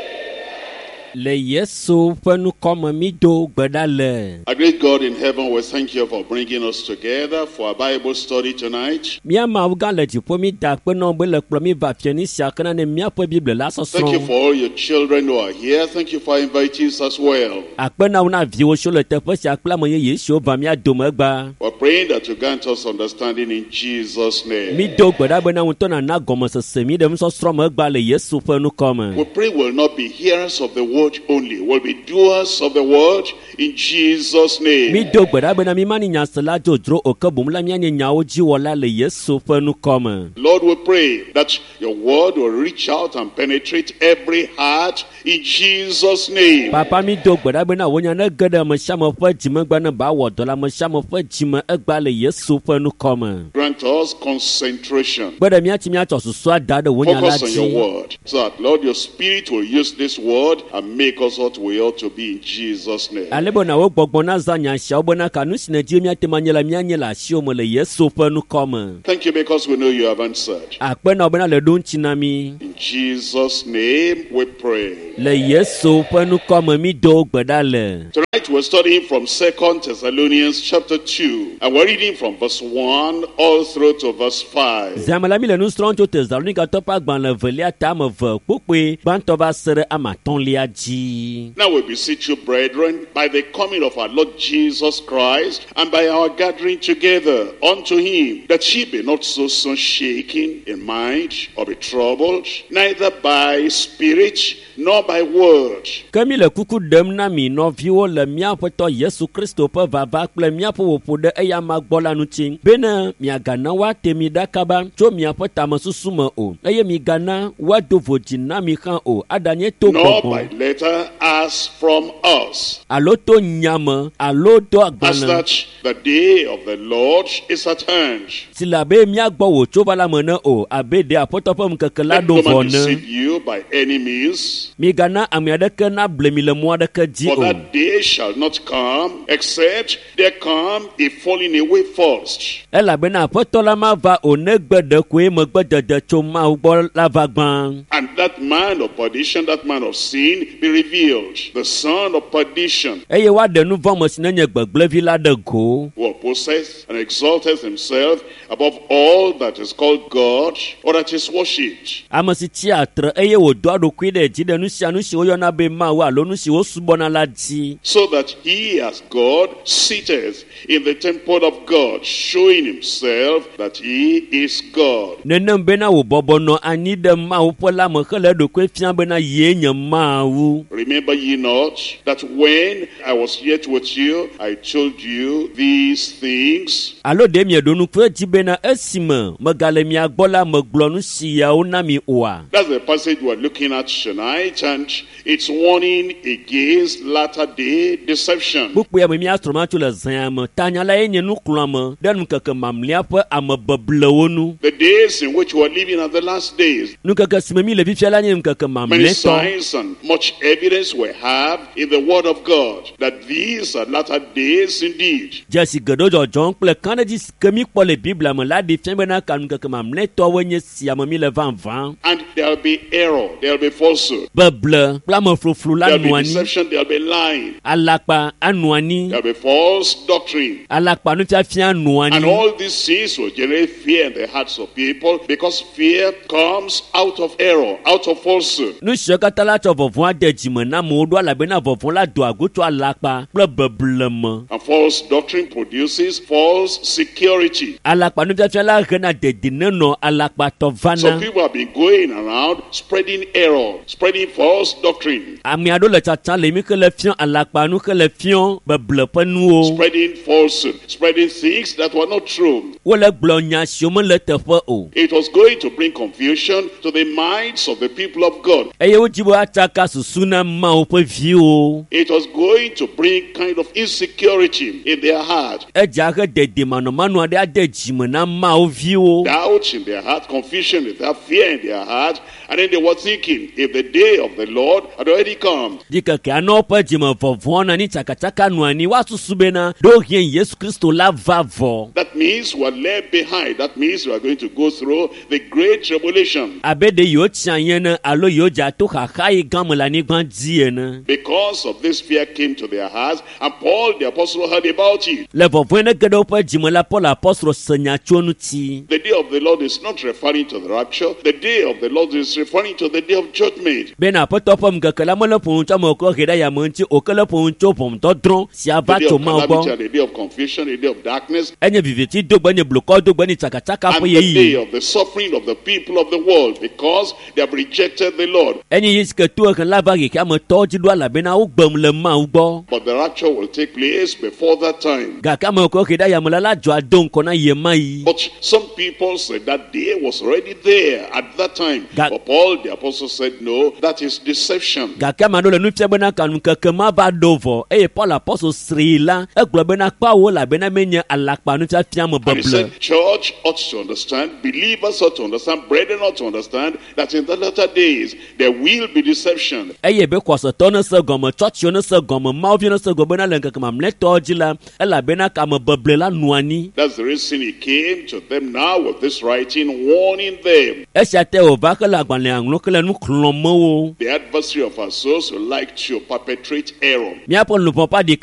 [SPEAKER 2] Le Yesu ƒe nukɔme mi do gbe ɖa le.
[SPEAKER 3] Our great God in heaven, we thank you for bringing us together for our Bible study tonight.
[SPEAKER 2] Mía Mawu gã le dziƒo mi da akpe na wo be le kplɔ mi va fiẽ sia kena ne míaƒe Bible la
[SPEAKER 3] Thank you
[SPEAKER 2] sɔsrɔ̃.
[SPEAKER 3] for all your children who are here. Thank you for inviting us as well.
[SPEAKER 2] Akpe na wo na viwo siwo le teƒe sia kple ame yeye siwo va mía dome gba.
[SPEAKER 3] We're praying that you grant us understanding in Jesus' name.
[SPEAKER 2] Mi do gbe ɖa bena ŋutɔ nana gɔmesese mi ɖe nusɔsrɔ̃ me gba le Yesu ƒe nukɔme.
[SPEAKER 3] We pray we'll not be hearers of the word only. We'll be doers of the word in Jesus'
[SPEAKER 2] Mi
[SPEAKER 3] name.
[SPEAKER 2] do gbe ɖa bena mi ma ni nyasela dzodzro o ke boŋ la míanye nyawo dziwɔla le Yesu ƒe nukɔme.
[SPEAKER 3] Lord, we pray that your word will reach out and penetrate every heart in Jesus' name.
[SPEAKER 2] Papa mi do gbe ɖa bena wò nya ne ge ɖe ame sia ame ƒe dzimegbe ne ba wɔ dɔ le ame sia ame ƒe dzime egba le Yesu ƒe nukɔme.
[SPEAKER 3] Grant us concentration.
[SPEAKER 2] Gbe ɖe míati míatsɔ susua da ɖe wò nya la
[SPEAKER 3] Focus on your
[SPEAKER 2] dzi.
[SPEAKER 3] word. So that, Lord, your spirit will use this word and make us what we ought to be in Jesus' name.
[SPEAKER 2] Ale bena wo gbɔgbɔ na zã nya siawo bena ka nu si ne dzi míate ma nye le míanye le asiwo me le Yesu ƒe nukɔme.
[SPEAKER 3] Thank you because we know you have answered.
[SPEAKER 2] Akpe na wo bena le ɖo ŋuti na mi.
[SPEAKER 3] In Jesus' name we pray.
[SPEAKER 2] Le Yesu ƒe nukɔme mi do gbe ɖa le.
[SPEAKER 3] Tonight we're studying from Second Thessalonians chapter two. And we're reading from verse one all through to verse five.
[SPEAKER 2] Zãme la mi le nu srɔ̃m tso Tesalonikatɔ ƒe agbalẽ evelia ta ame eve kpukpui gbãtɔ va se ɖe ame atɔ̃lia dzi.
[SPEAKER 3] Now we beseech you, brethren, by the coming of our Lord Jesus Christ and by our gathering together unto him, that ye be not so soon shaken in mind or be troubled, neither by spirit nor by word.
[SPEAKER 2] Ke mi le kuku ɖem na mi nɔviwo le míaƒe tɔ Yesu Kristo ƒe vava kple míaƒe ƒoƒo ɖe eya ma gbɔ la ŋuti bena miagana woate mi ɖakaba tso miaƒe tamesusu me o eye migana woado vodzi na mi hã o aɖanye to
[SPEAKER 3] Nor by
[SPEAKER 2] gbɔgbɔ
[SPEAKER 3] letter as from us,
[SPEAKER 2] alo to nyame alo to
[SPEAKER 3] as
[SPEAKER 2] agbalẽ
[SPEAKER 3] that the day of the Lord is at hand.
[SPEAKER 2] si le abe míagbɔ wòtso va la me ne o abe ɖe aƒetɔ ƒe ŋkeke la
[SPEAKER 3] Let
[SPEAKER 2] ɖo
[SPEAKER 3] no
[SPEAKER 2] vɔ
[SPEAKER 3] man
[SPEAKER 2] ne.
[SPEAKER 3] deceive you by any means,
[SPEAKER 2] Migana ame aɖeke nable mi le mɔ aɖeke dzi
[SPEAKER 3] for
[SPEAKER 2] o.
[SPEAKER 3] that day shall not come, except there come a falling away first,
[SPEAKER 2] Elabena aƒetɔ la mava o negbe ɖekoe megbedede tso Mawu gbɔ la va gbã.
[SPEAKER 3] and that man of perdition, that man of sin, be revealed, the son of perdition,
[SPEAKER 2] Eye woaɖe nu vɔ me si nenye gbegblẽvi la ɖe go.
[SPEAKER 3] who possessed and exalted himself above all that is called God or that is worshipped,
[SPEAKER 2] Ame si tsi atre eye wòdoa ɖokui ɖe dzi ɖe nu sia nu si woyɔna be Mawu alo nu si wosubɔna la dzi.
[SPEAKER 3] so that he as God sitteth in the temple of God, showing himself that he is God.
[SPEAKER 2] Nenem bena wòbɔbɔ nɔ anyi ɖe Mawu ƒe lãme hele eɖokui fiam bena yee nye Mawu.
[SPEAKER 3] Remember ye not that when I was yet with you, I told you these things?
[SPEAKER 2] Alo ɖe mieɖo nuku edzi bena esime megale mia gbɔ la megblɔ nu siawo na mi oa.
[SPEAKER 3] That's the passage we're looking at tonight, and it's warning against latter day deception.
[SPEAKER 2] Kpukpui ame míasrɔ̃ma tso le zãa me tanyala ye nye nukplɔame ɖe nukeke mamlia ƒe ame beblewo nu.
[SPEAKER 3] The days in which we're living are the last days.
[SPEAKER 2] Nukeke si me mi le fifia la nye nukeke
[SPEAKER 3] Many
[SPEAKER 2] mamlɛtɔ.
[SPEAKER 3] signs and much evidence we have in the Word of God that these are latter days indeed.
[SPEAKER 2] Dzesi geɖewo dzɔdzɔm kple kaɖedzi si ke mi kpɔ le Biblia me la ɖi fia bena ka nukeke mamlɛtɔwoe nye sia me mi le vavã.
[SPEAKER 3] And there'll be error, there'll be falsehood,
[SPEAKER 2] Beble kple ame floflo la
[SPEAKER 3] there'll be
[SPEAKER 2] nu anyi.
[SPEAKER 3] deception, there'll be lying,
[SPEAKER 2] Alakpa anu anyi.
[SPEAKER 3] there'll be false doctrine.
[SPEAKER 2] Alakpa nufiafia anu
[SPEAKER 3] And
[SPEAKER 2] anyi.
[SPEAKER 3] all these things will generate fear in the hearts of people because fear comes out of error, out of falsehood.
[SPEAKER 2] Nu siwo katã la tsɔ vɔvɔ̃ ade de dzime na amewo ɖo elabena vɔvɔ̃ la do ago tso alakpa kple bebleme.
[SPEAKER 3] And false doctrine produces false security.
[SPEAKER 2] Alakpa nufiafia la hena dedienɔnɔ alakpatɔ vana.
[SPEAKER 3] Some people have been going around spreading error, spreading false doctrine.
[SPEAKER 2] Ame aɖewo le tsatsam le mi ke le fiɔ alakpa nu ke le fiɔ beble ƒe nuwo.
[SPEAKER 3] Spreading falsehood, spreading things that were not true.
[SPEAKER 2] Wole gblɔ nya siwo mele teƒe o.
[SPEAKER 3] It was going to bring confusion to the minds of the people of God.
[SPEAKER 2] Eye wodzi be atsaka susu na Mawu ƒe viwo.
[SPEAKER 3] It was going to bring kind of insecurity in their heart.
[SPEAKER 2] Edza he dedienɔnɔmanu aɖe ade dzime na Mawu viwo.
[SPEAKER 3] Doubt in their heart, confusion in their fear in their heart, and then they were thinking if the day of the Lord had already come.
[SPEAKER 2] Dikeke anɔ ƒe dzime vɔvɔ̃ na ni tsakatsaka nuani wa susu bena ɖo hie Yesu Kristo la va vɔ.
[SPEAKER 3] That means we are left behind. That means we are going to go through the great tribulation.
[SPEAKER 2] Abe ɖe yewo tia yene alo yewo dza to xaxa yi gã me le anyigba dzi ene.
[SPEAKER 3] Because of this fear came to their hearts, and Paul the apostle heard about it.
[SPEAKER 2] Le vɔvɔ̃ ne ge ɖe woƒe dzime la, Paul apɔstolo se nya tso ŋuti.
[SPEAKER 3] The day of the Lord is not referring to the rapture. The day of the Lord is referring to the day of judgment.
[SPEAKER 2] Bena aƒetɔ ƒe ŋkeke la mele ƒo ŋu tso ame wòkɔ he ɖe yame ŋuti, wòke le ƒo ŋu tso ʋɔnudɔdrɔ̃ si ava
[SPEAKER 3] The day
[SPEAKER 2] tso
[SPEAKER 3] of
[SPEAKER 2] Mawu
[SPEAKER 3] calamity
[SPEAKER 2] gbɔ.
[SPEAKER 3] and the day of confusion, the day of darkness,
[SPEAKER 2] Enye viviti dogbe, enye blukɔ dogbe, ni tsakatsaka
[SPEAKER 3] and
[SPEAKER 2] ƒe
[SPEAKER 3] the day
[SPEAKER 2] yeyi.
[SPEAKER 3] of the suffering of the people of the world, because they have rejected the Lord.
[SPEAKER 2] Enye yi sike to ehe la va ɣexe ametɔwo dzi ɖo elabena wogbem le Mawu gbɔ.
[SPEAKER 3] But the rapture will take place before that time.
[SPEAKER 2] Gake ame wòkɔ he ɖe yame la la dzɔ ado ŋkɔ na ye ma yi.
[SPEAKER 3] But some people said that day was already there at that time.
[SPEAKER 2] Ga-
[SPEAKER 3] But Paul the apostle said, no, that is deception.
[SPEAKER 2] Gake ame aɖewo le nu fia bena kanu keke ma va ɖo vɔ eye Paul apɔstolo sri la egblɔ bena kpawo elabena menye alakpa nufiafia me
[SPEAKER 3] And he
[SPEAKER 2] beble.
[SPEAKER 3] said, church ought to understand, believers ought to understand, brethren ought to understand that in the latter days there will be deception.
[SPEAKER 2] Eye be xɔsetɔ ne se gɔme, tsɔtsiwo ne se gɔme, Mawuvi ne se gɔme bena le ŋkeke mamlɛtɔwo dzi la, elabena kame beble la nu anyi.
[SPEAKER 3] That's the reason he came to them now with this writing, warning them.
[SPEAKER 2] Esia te wòva ke le agbalẽa ŋlɔ ke le nu xlɔm wo.
[SPEAKER 3] The adversary of our souls would like to perpetrate error.
[SPEAKER 2] Míaƒe lupɔ ƒe aɖi